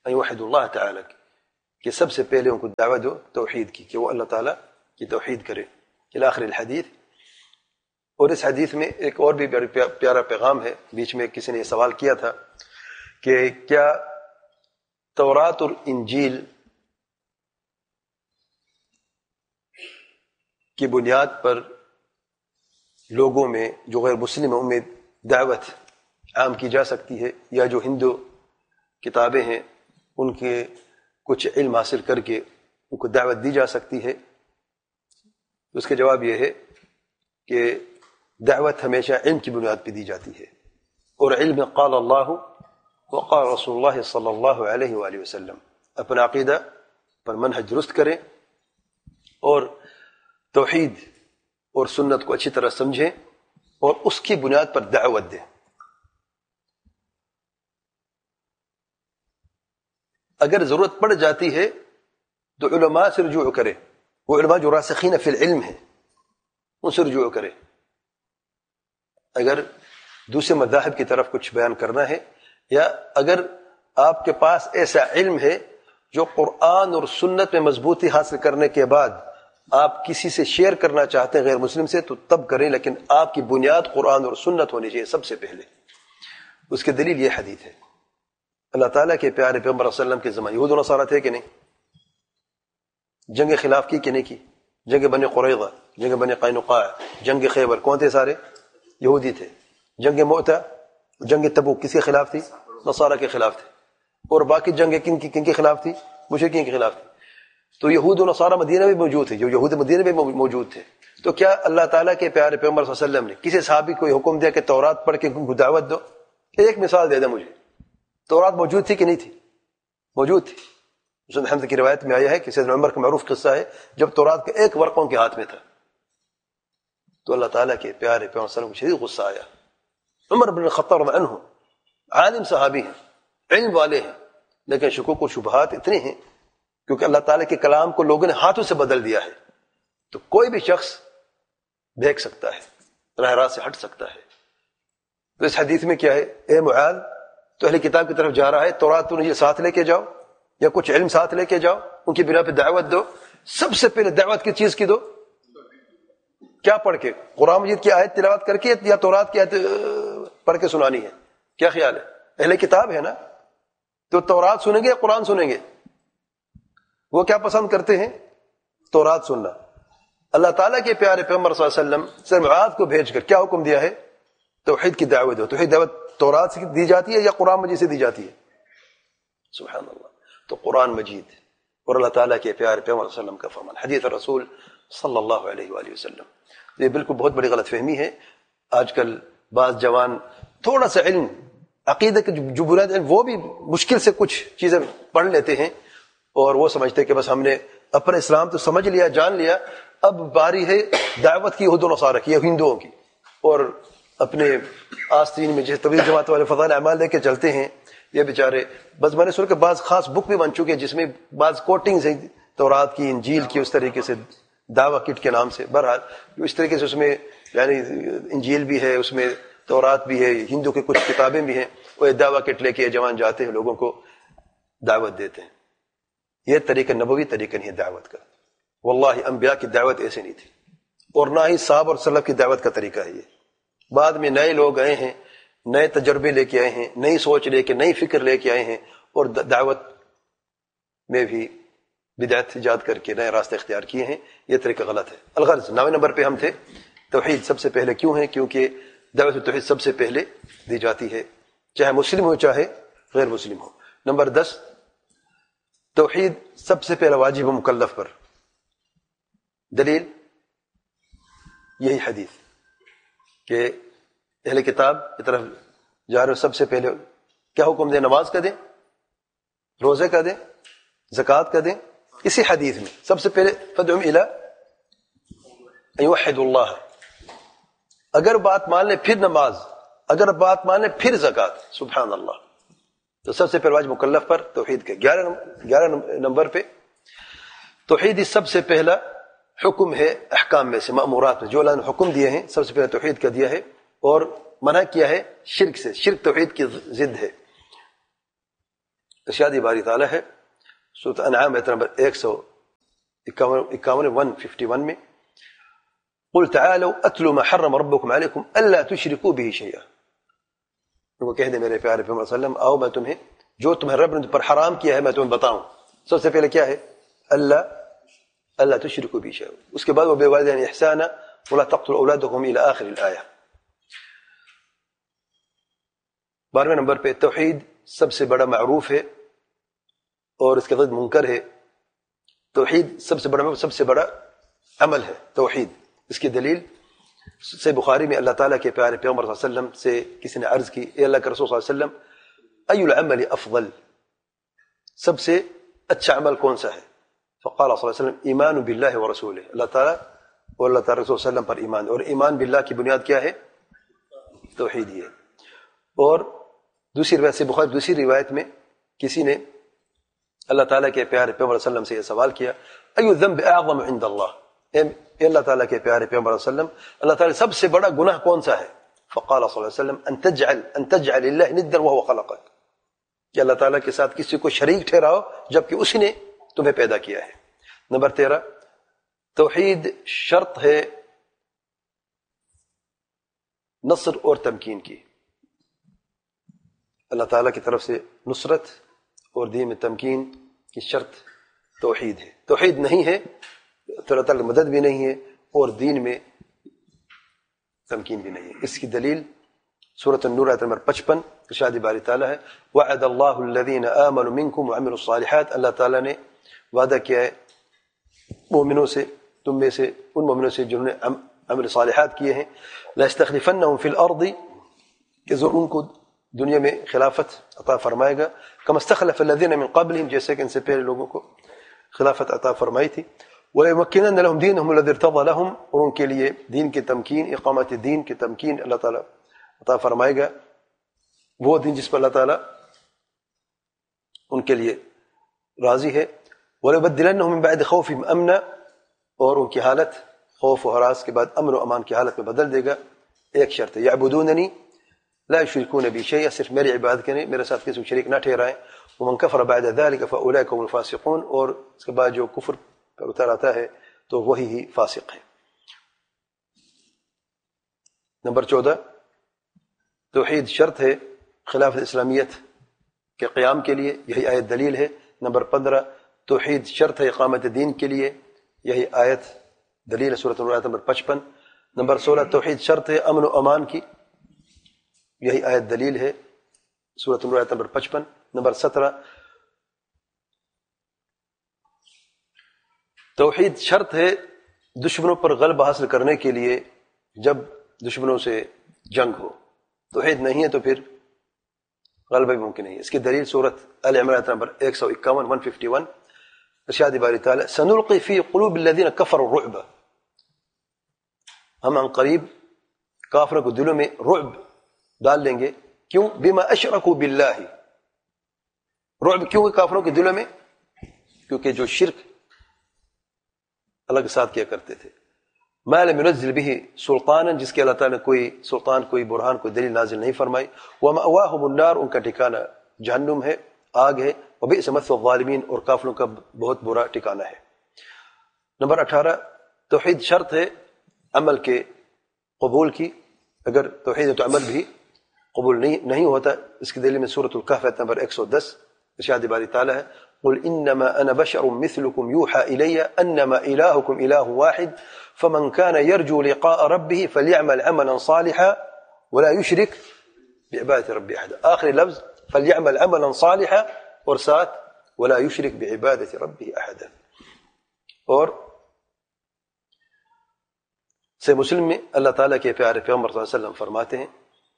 ان یوحدوا اللہ تعالی کہ سب سے پہلے ان کو دعوت دو توحید کی، کہ وہ اللہ تعالیٰ کی توحید کرے الی آخر الحدیث۔ اور اس حدیث میں ایک اور بھی پیارا پیغام ہے۔ بیچ میں کسی نے یہ سوال کیا تھا کہ کیا تورات اور انجیل کی بنیاد پر لوگوں میں جو غیر مسلم ہیں ان میں دعوت عام کی جا سکتی ہے، یا جو ہندو کتابیں ہیں ان کے کچھ علم حاصل کر کے ان کو دعوت دی جا سکتی ہے؟ اس کا جواب یہ ہے کہ دعوت ہمیشہ علم کی بنیاد پہ دی جاتی ہے، اور علم قال اللہ وقال رسول اللہ صلی اللہ علیہ وآلہ وسلم، اپنا عقیدہ پر منہج درست کریں اور توحید اور سنت کو اچھی طرح سمجھیں اور اس کی بنیاد پر دعوت دیں۔ اگر ضرورت پڑ جاتی ہے تو علماء سے رجوع کرے، وہ علماء جو راسخین فی العلم ہیں ان سے رجوع کرے۔ اگر دوسرے مذاہب کی طرف کچھ بیان کرنا ہے، یا اگر آپ کے پاس ایسا علم ہے جو قرآن اور سنت میں مضبوطی حاصل کرنے کے بعد آپ کسی سے شیئر کرنا چاہتے ہیں غیر مسلم سے، تو تب کریں، لیکن آپ کی بنیاد قرآن اور سنت ہونی چاہیے سب سے پہلے۔ اس کی دلیل یہ حدیث ہے۔ اللہ تعالیٰ کے پیارے پیغمبر صلی اللہ علیہ وسلم کے زمانے یہود و نصارہ تھے کہ نہیں؟ جنگ خلاف کی کہ نہیں کی؟ جنگ بنی قریظہ، جنگ بنی قینقاع، جنگ خیبر، کون تھے سارے؟ یہودی تھے۔ جنگ مؤتہ، جنگ تبوک کس کے خلاف تھی؟ نصارہ کے خلاف تھے۔ اور باقی جنگ کن کی کن کے خلاف تھی؟ مشرکین کے خلاف تھی۔ تو یہود و نصارہ مدینہ میں موجود تھے، جو یہود مدینہ میں موجود تھے۔ تو کیا اللہ تعالیٰ کے پیارے پیغمبر صلی اللہ علیہ وسلم نے کسی صحابی کو یہ حکم دیا کہ تورات پڑھ کے ان کو دعوت دو؟ ایک مثال دے دیں مجھے، تورات موجود تھی کہ نہیں تھی؟ موجود تھی۔ مسند احمد کی روایت میں آیا ہے کہ سیدنا عمر کا معروف قصہ ہے، جب تورات کا ایک ورقہ ان کے ہاتھ میں تھا تو اللہ تعالیٰ کے پیارے پیغمبر صلی اللہ علیہ وسلم کو شدید غصہ آیا۔ عمر بن الخطاب رضی اللہ عنہ عالم صحابی ہیں، علم والے ہیں، لیکن شکوک و شبہات اتنے ہیں کیونکہ اللہ تعالیٰ کے کلام کو لوگوں نے ہاتھوں سے بدل دیا ہے۔ تو کوئی بھی شخص دیکھ سکتا ہے، راہ راست سے ہٹ سکتا ہے۔ تو اس حدیث میں کیا ہے؟ اے معاذ، تو اہل کتاب کی طرف جا رہا ہے، تورات تو یہ ساتھ لے کے جاؤ یا کچھ علم ساتھ لے کے جاؤ، ان کی بنا پہ دعوت دو۔ سب سے پہلے دعوت کی چیز کی دو، کیا پڑھ کے؟ قرآن مجید کی آیت تلاوت کر کے یا تورات کی آیت پڑھ کے سنانی ہے؟ کیا خیال ہے؟ اہل کتاب ہے نا، تو تورات سنیں گے یا قرآن سنیں گے؟ وہ کیا پسند کرتے ہیں؟ تورات سننا۔ اللہ تعالیٰ کے پیارے پیغمبر صلی اللہ علیہ وسلم سر معاذ کو بھیج کر کیا حکم دیا ہے؟ توحید کی دعوت دو۔ توحید دعوت تورات سے دی جاتی ہے یا قرآن مجید سے دی جاتی ہے؟ سبحان اللہ۔ تو قرآن مجید اور اللہ تعالیٰ کے پیارے پیغمبر صلی اللہ علیہ وسلم کا فرمان، حدیث رسول صلی اللہ علیہ وآلہ وسلم۔ یہ بالکل بہت بڑی غلط فہمی ہے۔ آج کل بعض جوان تھوڑا سا علم عقیدہ کے جو بنیاد علم وہ بھی مشکل سے کچھ چیزیں پڑھ لیتے ہیں اور وہ سمجھتے ہیں کہ بس ہم نے اپنا اسلام تو سمجھ لیا، جان لیا، اب باری ہے دعوت کی یہود و نصارہ کی یا ہندوؤں کی، اور اپنے آستین میں جیسے طویل جماعت والے فضائل اعمال لے کے چلتے ہیں۔ یہ بیچارے بس میں نے سنا کہ بعض خاص بک بھی بن چکے جس میں بعض کوٹنگز ہیں تورات کی، انجیل کی، اس طریقے سے دعوی کٹ کے نام سے۔ بہرحال جو اس طریقے سے اس میں یعنی انجیل بھی ہے، اس میں تورات بھی ہے، ہندو کے کچھ کتابیں بھی ہیں، وہ دعوی کٹ لے کے جوان جاتے ہیں، لوگوں کو دعوت دیتے ہیں۔ یہ طریقہ نبوی طریقہ نہیں ہے دعوت کا۔ واللہ انبیاء کی دعوت ایسے نہیں تھی، اور نہ ہی صحابہ اور سلف کی دعوت کا طریقہ ہے یہ۔ بعد میں نئے لوگ آئے ہیں، نئے تجربے لے کے آئے ہیں، نئی سوچ لے کے، نئی فکر لے کے آئے ہیں، اور دعوت میں بھی بدعت ایجاد کر کے نئے راستے اختیار کیے ہیں۔ یہ طریقہ غلط ہے۔ الغرض نویں نمبر پہ ہم تھے، توحید سب سے پہلے کیوں ہے؟ کیونکہ دعوت توحید سب سے پہلے دی جاتی ہے، چاہے مسلم ہو چاہے غیر مسلم ہو۔ نمبر دس، توحید سب سے پہلا واجب و مکلف پر۔ دلیل یہی حدیث کہ اہل کتاب کی طرف جا رہے ہو، سب سے پہلے کیا حکم دیں؟ نماز کا دیں، روزے کا دیں، زکوٰۃ کا دیں۔ اسی حدیث میں سب سے پہلے فدعوا الی ان یوحدوا اللہ۔ اگر بات مان لیں پھر نماز، اگر بات مان لیں پھر زکوٰۃ، سبحان اللہ۔ تو سب سے پہلے واجب مکلف پر توحید کے۔ گیارہ گیارہ نمبر پہ توحید سب سے پہلا حکم ہے احکام میں سے، مأمورات میں جو اللہ نے حکم دیے ہیں، سب سے پہلے توحید کا دیا ہے، اور منع کیا ہے شرک سے۔ شرک توحید کی ضد ہے۔ ارشاد باری تعالیٰ ہے سورۃ انعام آیت نمبر ایک سو اکاون ون ففٹی ون میں قل تعالوا اتلوا ما حرم ربكم عليكم الا تشركوا به شيئا. ان کو کہہ دے میرے پیارے پیغمبر صلی اللہ علیہ وسلم آؤ میں تمہیں جو تمہیں رب نے پر حرام کیا ہے میں تمہیں بتاؤں. سب سے پہلے کیا ہے؟ اللہ اللہ تشركوا به شيئا. اس کے بعد وبالوالدین احسانا ولا تقتلوا اولادكم الى اخر الايه. بارہویں نمبر پہ توحید سب سے بڑا معروف ہے اور اس کے ضد منکر ہے. توحید سب سے بڑا سب سے بڑا عمل ہے توحید. اس کی دلیل سے بخاری میں اللہ تعالیٰ کے پیارے پیغمبر صلی اللہ علیہ وسلم سے کسی نے عرض کی اے اللہ کے رسول صلی اللہ علیہ وسلم ای العمل افضل، سب سے اچھا عمل کون سا ہے؟ فقال صلی اللہ علیہ وسلم ایمان باللہ ورسولہ، اللہ تعالیٰ اور اللہ تعالیٰ رسول صلی اللہ علیہ وسلم پر ایمان. اور ایمان باللہ کی بنیاد کیا ہے؟ توحید ہی ہے. اور دوسری روایت سے بخاری دوسری روایت میں کسی نے اللہ تعالیٰ کے پیارے پیغمبر صلی اللہ علیہ وسلم سے یہ سوال کیا ای الذنب اعظم عند اللہ، اے اللہ تعالیٰ کے پیارے پیغمبر صلی اللہ علیہ وسلم اللہ تعالیٰ سب سے بڑا گناہ کون سا ہے؟ فقال صلی اللہ علیہ وسلم ان تجعل ان تجعل اللہ ندا وهو خلقك، کہ اللہ تعالیٰ کے ساتھ کسی کو شریک ٹھہراؤ جبکہ اسی نے تمہیں پیدا کیا ہے. نمبر تیرہ توحید شرط ہے نصر اور تمکین کی. اللہ تعالیٰ کی طرف سے نصرت اور دین میں تمکین کی شرط توحید ہے. توحید نہیں ہے تو اللہ تعالیٰ کی مدد بھی نہیں ہے اور دین میں تمکین بھی نہیں ہے. اس کی دلیل سورۃ النور آیت نمبر پچپن ارشاد باری تعالیٰ ہے وعد اللہ الذین آمنوا منکم وعملوا الصالحات، اللہ تعالیٰ نے وعدہ کیا ہے مومنوں سے، تم میں سے ان مومنوں سے جنہوں نے عمل صالحات کیے ہیں، لَيَسْتَخْلِفَنَّهُمْ فِي الْأَرْضِ، کہ ضرور ان کو دنیا میں خلافت عطا فرمائے گا، كَمَا اسْتَخْلَفَ الَّذِينَ مِنْ قَبْلِهِمْ، جیسے کہ ان سے پہلے لوگوں کو خلافت عطا فرمائی تھی. وَلَيُمَكِّنَنَّ لَهُمْ دِينَهُمُ الَّذِي ارْتَضَىٰ لَهُمْ، اور ان کے لیے دین کی تمکین، اقامت دین کی تمکین اللہ تعالیٰ عطا فرمائے گا، وہ دین جس پر اللہ تعالیٰ ان کے لیے راضی ہے. وَلَيُبَدِّلَنَّهُمْ مِنْ بَعْدِ خَوْفِهِمْ أَمْنًا، اور ان کی حالت خوف و ہراس کے بعد امن و امان کی حالت میں بدل دے گا. ایک شرط ہے یعبدوننی لا یشرکون بی شیئا، صرف میری عبادت کریں، میرے ساتھ کسی کو شریک نہ ٹھہرائیں. ومن کفر بعد ذلك فاولئک هم الفاسقون، اور اس کے بعد جو کفر پر اتر آتا ہے تو وہی ہی فاسق ہے. نمبر چودہ توحید شرط ہے خلافت اسلامیت کے قیام کے لیے، یہی آیت دلیل ہے. نمبر پندرہ توحید شرط ہے اقامت دین کے لیے، یہی آیت دلیل ہے سورۃ النور آیت نمبر پچپن. نمبر سولہ توحید شرط ہے امن و امان کی، یہی آیت دلیل ہے سورۃ النور آیت نمبر پچپن. نمبر سترہ توحید شرط ہے دشمنوں پر غلبہ حاصل کرنے کے لیے جب دشمنوں سے جنگ ہو. توحید نہیں ہے تو پھر غلبہ بھی ممکن نہیں ہے. اس کی دلیل سورۃ آل عمران آیت نمبر ایک سو اکاون ون ففٹی ون ارشاد باری تعالی سنلقی فی قلوب الذین کفروا الرعب، ہم ان قریب کافروں کو دلوں میں رعب ڈال لیں گے. کیوں؟ بما اشرکوا باللہ، رعب کیوں کافروں کے دلوں میں؟ کیونکہ جو شرک اللہ کے ساتھ کیا کرتے تھے. ما لم ينزل به سلطانا، جس کے اللہ تعالیٰ نے کوئی سلطان، کوئی برہان، کوئی دلیل نازل نہیں فرمائی. ومأواہم النار، ان کا ٹھکانہ جہنم ہے، آگ ہے. وبئس مثوى الظالمین، اور کافروں کا بہت برا ٹھکانہ ہے. نمبر اٹھارہ توحید شرط ہے عمل کے قبول کی، اگر توحید ہے تو عمل بھی قبول نہیں نہیں ہوتا. اس کی دلیل میں سورۃ الکہف آیت نمبر ایک سو دس ارشاد باری تعالیٰ ہے قل انما انا بشر مثلكم يوحى الي انما الهكم اله واحد فمن كان يرجو لقاء ربه فليعمل عملا صالحا ولا يشرك بعبادة ربه احدا. آخری لفظ فليعمل عملا صالحا اور ساتھ ولا يشرك بعبادة ربه احدا. اور سے مسلم میں اللہ تعالیٰ کے پیارے پیغمبر صلی اللہ علیہ وسلم فرماتے ہیں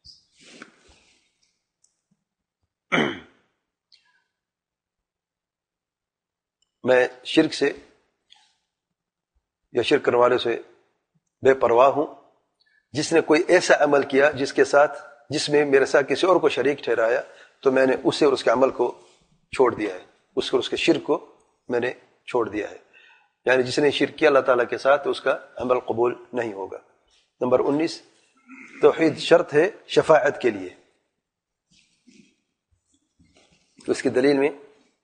میں شرک سے یا شرک کرنے والے سے بے پرواہ ہوں. جس نے کوئی ایسا عمل کیا جس کے ساتھ جس میں میرے ساتھ کسی اور کو شریک ٹھہرایا تو میں نے اسے اور اس کے عمل کو چھوڑ دیا ہے، اس کو اور اس کے شرک کو میں نے چھوڑ دیا ہے. یعنی جس نے شرک کیا اللہ تعالیٰ کے ساتھ اس کا عمل قبول نہیں ہوگا. نمبر انیس توحید شرط ہے شفاعت کے لیے. اس کی دلیل میں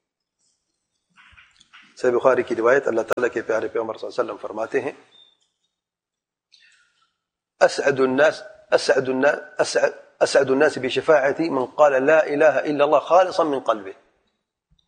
صحیح بخاری کی روایت، اللہ تعالیٰ کے پیارے پیغمبر صلی اللہ علیہ وسلم فرماتے ہیں اسعد الناس اسعد الناس اسعد, أسعد الناس بشفاعتي من قال لا إله إلا الله خالصا من قلبه.